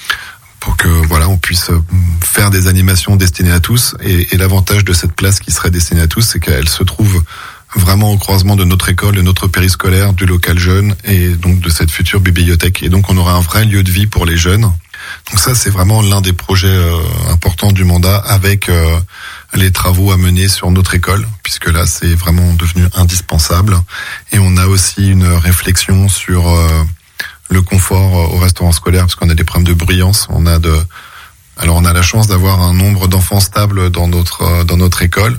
pour que voilà on puisse faire des animations destinées à tous. Et, et l'avantage de cette place qui serait destinée à tous, c'est qu'elle se trouve vraiment au croisement de notre école, de notre périscolaire, du local jeune et donc de cette future bibliothèque. Et donc on aura un vrai lieu de vie pour les jeunes. Donc ça, c'est vraiment l'un des projets euh, importants du mandat, avec euh, les travaux à mener sur notre école, puisque là c'est vraiment devenu indispensable. Et on a aussi une réflexion sur euh, le confort au restaurant scolaire, parce qu'on a des problèmes de bruyance. On a de, alors on a la chance d'avoir un nombre d'enfants stable dans notre dans notre école,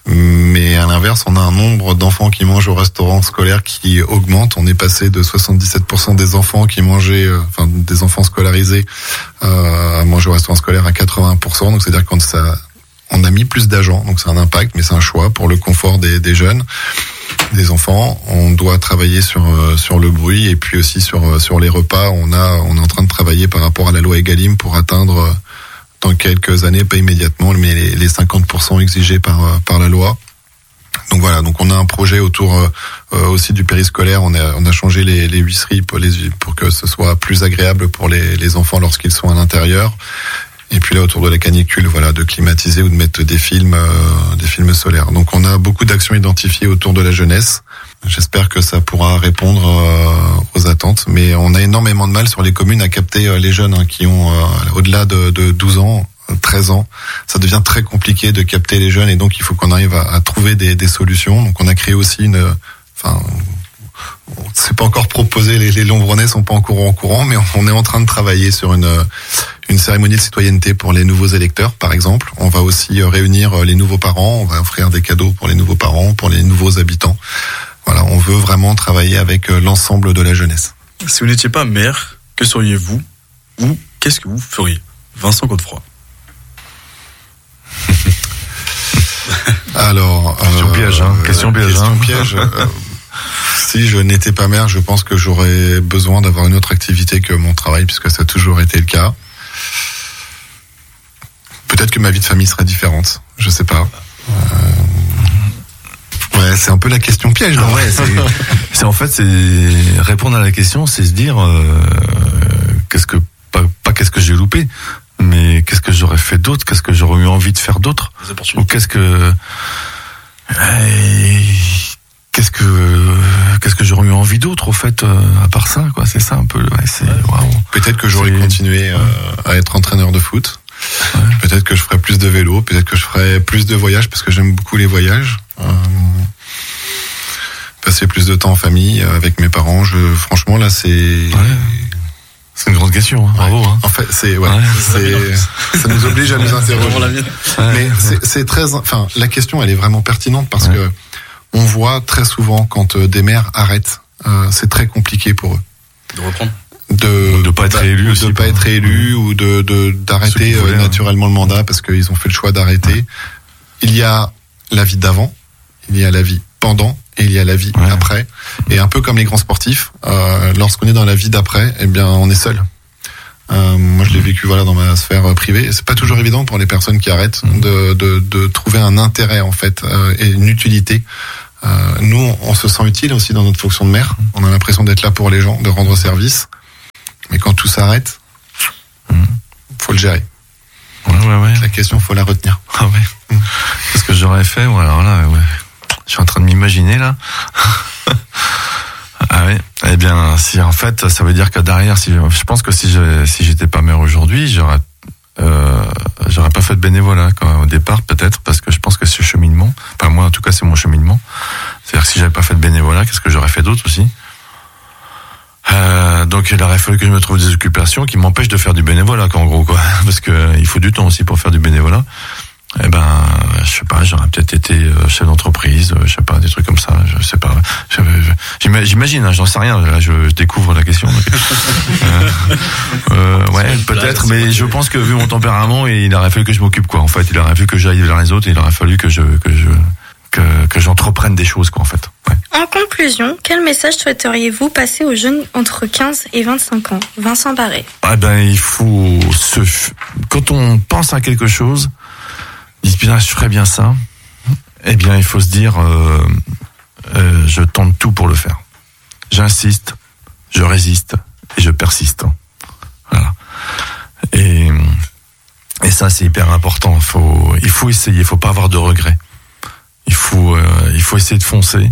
mais à l'inverse, on a un nombre d'enfants qui mangent au restaurant scolaire qui augmente. On est passé de soixante-dix-sept pour cent des enfants qui mangeaient, enfin des enfants scolarisés, euh, à manger au restaurant scolaire à quatre-vingts pour cent. Donc c'est-à-dire qu'on ça, on a mis plus d'agents, donc c'est un impact, mais c'est un choix pour le confort des, des jeunes. Des enfants, on doit travailler sur sur le bruit et puis aussi sur sur les repas. On a on est en train de travailler par rapport à la loi Egalim pour atteindre dans quelques années, pas immédiatement, mais les, les cinquante pour cent exigés par par la loi. Donc voilà, donc on a un projet autour euh, aussi du périscolaire. On a on a changé les les huisseries pour les pour que ce soit plus agréable pour les les enfants lorsqu'ils sont à l'intérieur. Et puis là, autour de la canicule, voilà, de climatiser ou de mettre des films, euh, des films solaires. Donc, on a beaucoup d'actions identifiées autour de la jeunesse. J'espère que ça pourra répondre euh, aux attentes. Mais on a énormément de mal sur les communes à capter euh, les jeunes hein, qui ont euh, au-delà de, de douze ans, treize ans. Ça devient très compliqué de capter les jeunes et donc il faut qu'on arrive à, à trouver des, des solutions. Donc, on a créé aussi une, enfin. C'est pas encore proposé, les, les Lombronais sont pas encore au courant, mais on est en train de travailler sur une une cérémonie de citoyenneté pour les nouveaux électeurs, par exemple. On va aussi réunir les nouveaux parents, on va offrir des cadeaux pour les nouveaux parents, pour les nouveaux habitants. Voilà, on veut vraiment travailler avec l'ensemble de la jeunesse. Si vous n'étiez pas maire, que seriez-vous ou qu'est-ce que vous feriez? Vincent Godefroy. Alors, question euh, piège, hein. Question piège, question hein. piège. euh, Si je n'étais pas maire, je pense que j'aurais besoin d'avoir une autre activité que mon travail, puisque ça a toujours été le cas. Peut-être que ma vie de famille serait différente, je sais pas. Euh... Ouais, c'est un peu la question piège. Ah ouais, c'est, c'est en fait, c'est répondre à la question, c'est se dire euh, qu'est-ce que pas, pas qu'est-ce que j'ai loupé, mais qu'est-ce que j'aurais fait d'autre, qu'est-ce que j'aurais eu envie de faire d'autre, ou qu'est-ce que euh, Qu'est-ce que qu'est-ce que j'aurais eu envie d'autre au fait euh, à part ça quoi, c'est ça un peu. Ouais, c'est waouh. Peut-être que j'aurais c'est... continué euh, à être entraîneur de foot. Ouais. Peut-être que je ferais plus de vélo. Peut-être que je ferais plus de voyages parce que j'aime beaucoup les voyages. Euh, passer plus de temps en famille avec mes parents. Je franchement là c'est. Ouais. C'est une grande question, hein. Bravo. Ouais. Hein. En fait, c'est ouais, ouais c'est ça nous oblige à nous interroger. Ouais. Mais c'est, c'est très, enfin, la question elle est vraiment pertinente parce ouais. que on voit très souvent quand des maires arrêtent, euh, c'est très compliqué pour eux. De reprendre. De de pas être réélu, de aussi, pas être élu ou de de d'arrêter euh, naturellement le mandat parce qu'ils ont fait le choix d'arrêter. Ouais. Il y a la vie d'avant, il y a la vie pendant et il y a la vie ouais. après. Et un peu comme les grands sportifs, euh, lorsqu'on est dans la vie d'après, eh bien, on est seul. Euh, moi, je l'ai vécu voilà dans ma sphère privée. C'est pas toujours évident pour les personnes qui arrêtent de de, de trouver un intérêt en fait euh, et une utilité. Euh, nous, on se sent utile aussi dans notre fonction de mère. On a l'impression d'être là pour les gens, de rendre service. Mais quand tout s'arrête, faut le gérer. Ouais, ouais, ouais. La question, faut la retenir. Ah ouais. Qu'est-ce que j'aurais fait? Ouais, alors là, ouais. Je suis en train de m'imaginer là. Ah oui. Eh bien, si en fait, ça veut dire que derrière, si je pense que si je, si j'étais pas maire aujourd'hui, j'aurais, euh, j'aurais pas fait de bénévolat quand, au départ, peut-être, parce que je pense que c'est cheminement. Enfin, moi, en tout cas, c'est mon cheminement. C'est-à-dire que si j'avais pas fait de bénévolat, qu'est-ce que j'aurais fait d'autre aussi? Euh, donc il aurait fallu que je me trouve des occupations qui m'empêchent de faire du bénévolat, quoi, en gros, quoi, parce que il faut du temps aussi pour faire du bénévolat. Eh ben, je sais pas, j'aurais peut-être été chef d'entreprise, je sais pas, des trucs comme ça, je sais pas. J'imagine, hein, j'en sais rien. Là, je, je découvre la question. Donc, euh, euh, ouais, peut-être, mais je pense que vu mon tempérament, il aurait fallu que je m'occupe, quoi. En fait, il aurait fallu que j'aille vers les autres, et il aurait fallu que je que je que que j'entreprenne des choses, quoi, en fait. Ouais. En conclusion, quel message souhaiteriez-vous passer aux jeunes entre quinze et vingt-cinq ans? Vincent Barré. Ah ben, il faut se, quand on pense à quelque chose, dit bien, je ferais bien ça. Eh bien, il faut se dire, euh, euh, je tente tout pour le faire. J'insiste, je résiste et je persiste. Voilà. Et et ça, c'est hyper important. Faut, il faut essayer. Il faut pas avoir de regrets. Il faut, euh, il faut essayer de foncer.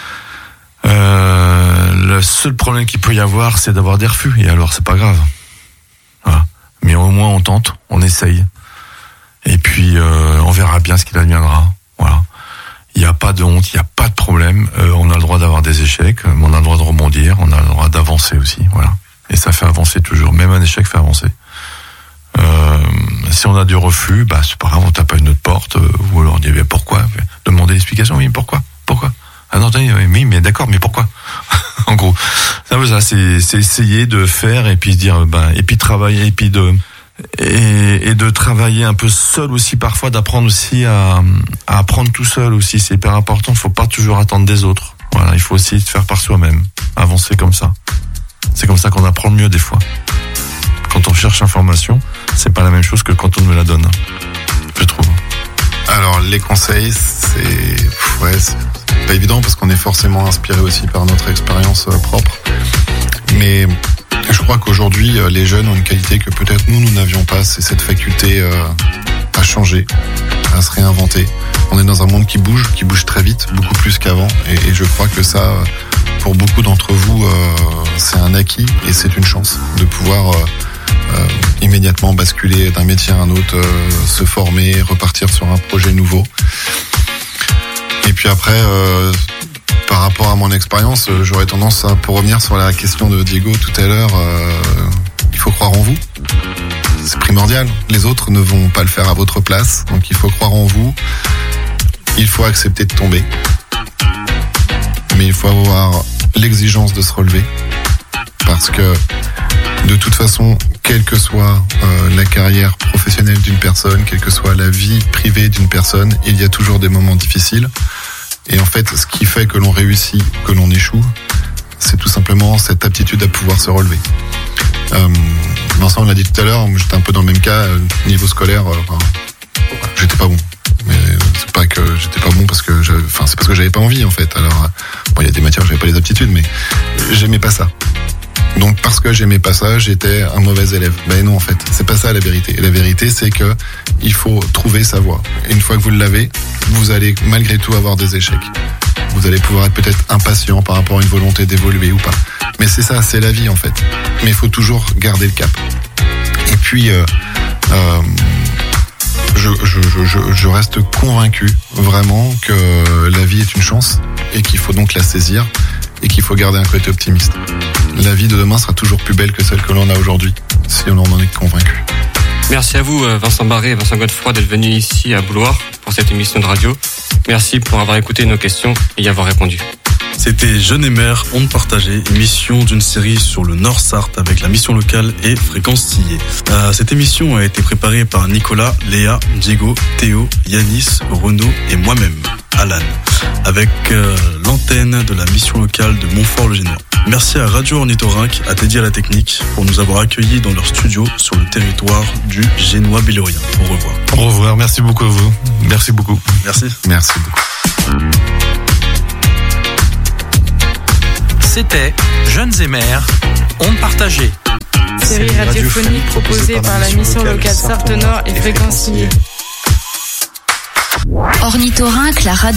Euh, le seul problème qu'il peut y avoir, c'est d'avoir des refus. Et alors, c'est pas grave. Voilà. Mais au moins, on tente, on essaye. Et puis, euh, on verra bien ce qu'il adviendra. Voilà. Il n'y a pas de honte, il n'y a pas de problème. Euh, on a le droit d'avoir des échecs, mais on a le droit de rebondir, on a le droit d'avancer aussi. Voilà. Et ça fait avancer toujours. Même un échec fait avancer. Euh, si on a du refus, bah c'est pas grave, on tape à une autre porte, euh, ou alors on dit, mais pourquoi? Demander l'explication, oui, pourquoi? Pourquoi? Ah non, oui, mais d'accord, mais pourquoi? En gros, ça, ça c'est, c'est essayer de faire et puis se dire, ben, et puis travailler, et puis de, et, et de travailler un peu seul aussi parfois, d'apprendre aussi à, à apprendre tout seul aussi, c'est hyper important. Il faut pas toujours attendre des autres. Voilà, il faut essayer de faire par soi-même, avancer comme ça. C'est comme ça qu'on apprend le mieux des fois. Quand on cherche l'information, c'est pas la même chose que quand on me la donne, je trouve. Alors les conseils, c'est ouais, c'est pas évident parce qu'on est forcément inspiré aussi par notre expérience propre. Mais je crois qu'aujourd'hui, les jeunes ont une qualité que peut-être nous, nous n'avions pas, c'est cette faculté euh, à changer, à se réinventer. On est dans un monde qui bouge, qui bouge très vite, beaucoup plus qu'avant. Et, et je crois que ça, pour beaucoup d'entre vous, euh, c'est un acquis et c'est une chance de pouvoir euh, euh, immédiatement basculer d'un métier à un autre, euh, se former, repartir sur un projet nouveau. Et puis après, euh, par rapport à mon expérience, j'aurais tendance à, pour revenir sur la question de Diego tout à l'heure, euh, il faut croire en vous. C'est primordial. Les autres ne vont pas le faire à votre place, donc il faut croire en vous. Il faut accepter de tomber, mais il faut avoir l'exigence de se relever, parce que de toute façon, quelle que soit euh, la carrière professionnelle d'une personne, quelle que soit la vie privée d'une personne, il y a toujours des moments difficiles. Et en fait, ce qui fait que l'on réussit, que l'on échoue, c'est tout simplement cette aptitude à pouvoir se relever. Euh, Vincent l'a dit tout à l'heure, j'étais un peu dans le même cas, niveau scolaire, euh, enfin, j'étais pas bon. Mais c'est pas que j'étais pas bon parce que, enfin, c'est parce que j'avais pas envie en fait. Alors, bon, il y a des matières où j'avais pas les aptitudes, mais j'aimais pas ça. Donc parce que j'aimais pas ça, j'étais un mauvais élève. Ben non, en fait, c'est pas ça la vérité. Et la vérité, c'est que il faut trouver sa voie. Et une fois que vous l'avez, vous allez malgré tout avoir des échecs. Vous allez pouvoir être peut-être impatient par rapport à une volonté d'évoluer ou pas. Mais c'est ça, c'est la vie en fait. Mais il faut toujours garder le cap. Et puis, euh, euh, je, je, je, je reste convaincu vraiment que la vie est une chance et qu'il faut donc la saisir et qu'il faut garder un côté optimiste. La vie de demain sera toujours plus belle que celle que l'on a aujourd'hui, si on en est convaincu. Merci à vous, Vincent Barré et Vincent Godefroy, d'être venus ici à Bouloir pour cette émission de radio. Merci pour avoir écouté nos questions et y avoir répondu. C'était Jeunes et Mères, ondes partagées, émission d'une série sur le Nord Sarthe avec la mission locale et Fréquence Sillé. Euh, cette émission a été préparée par Nicolas, Léa, Diego, Théo, Yanis, Renaud et moi-même, Alan, avec euh, l'antenne de la mission locale de Montfort-le-Génois. Merci à Radio Ornithorynque, à Teddy à la technique, pour nous avoir accueillis dans leur studio sur le territoire du Génois-Bellorien. Au revoir. Au revoir, merci beaucoup à vous. Merci beaucoup. Merci. Merci beaucoup. C'était Jeunes et Mères, ondes partagées. Série radiophonique proposée par la mission locale Sarthe Nord et Fréquence Sillé. Ornithorynque, la radio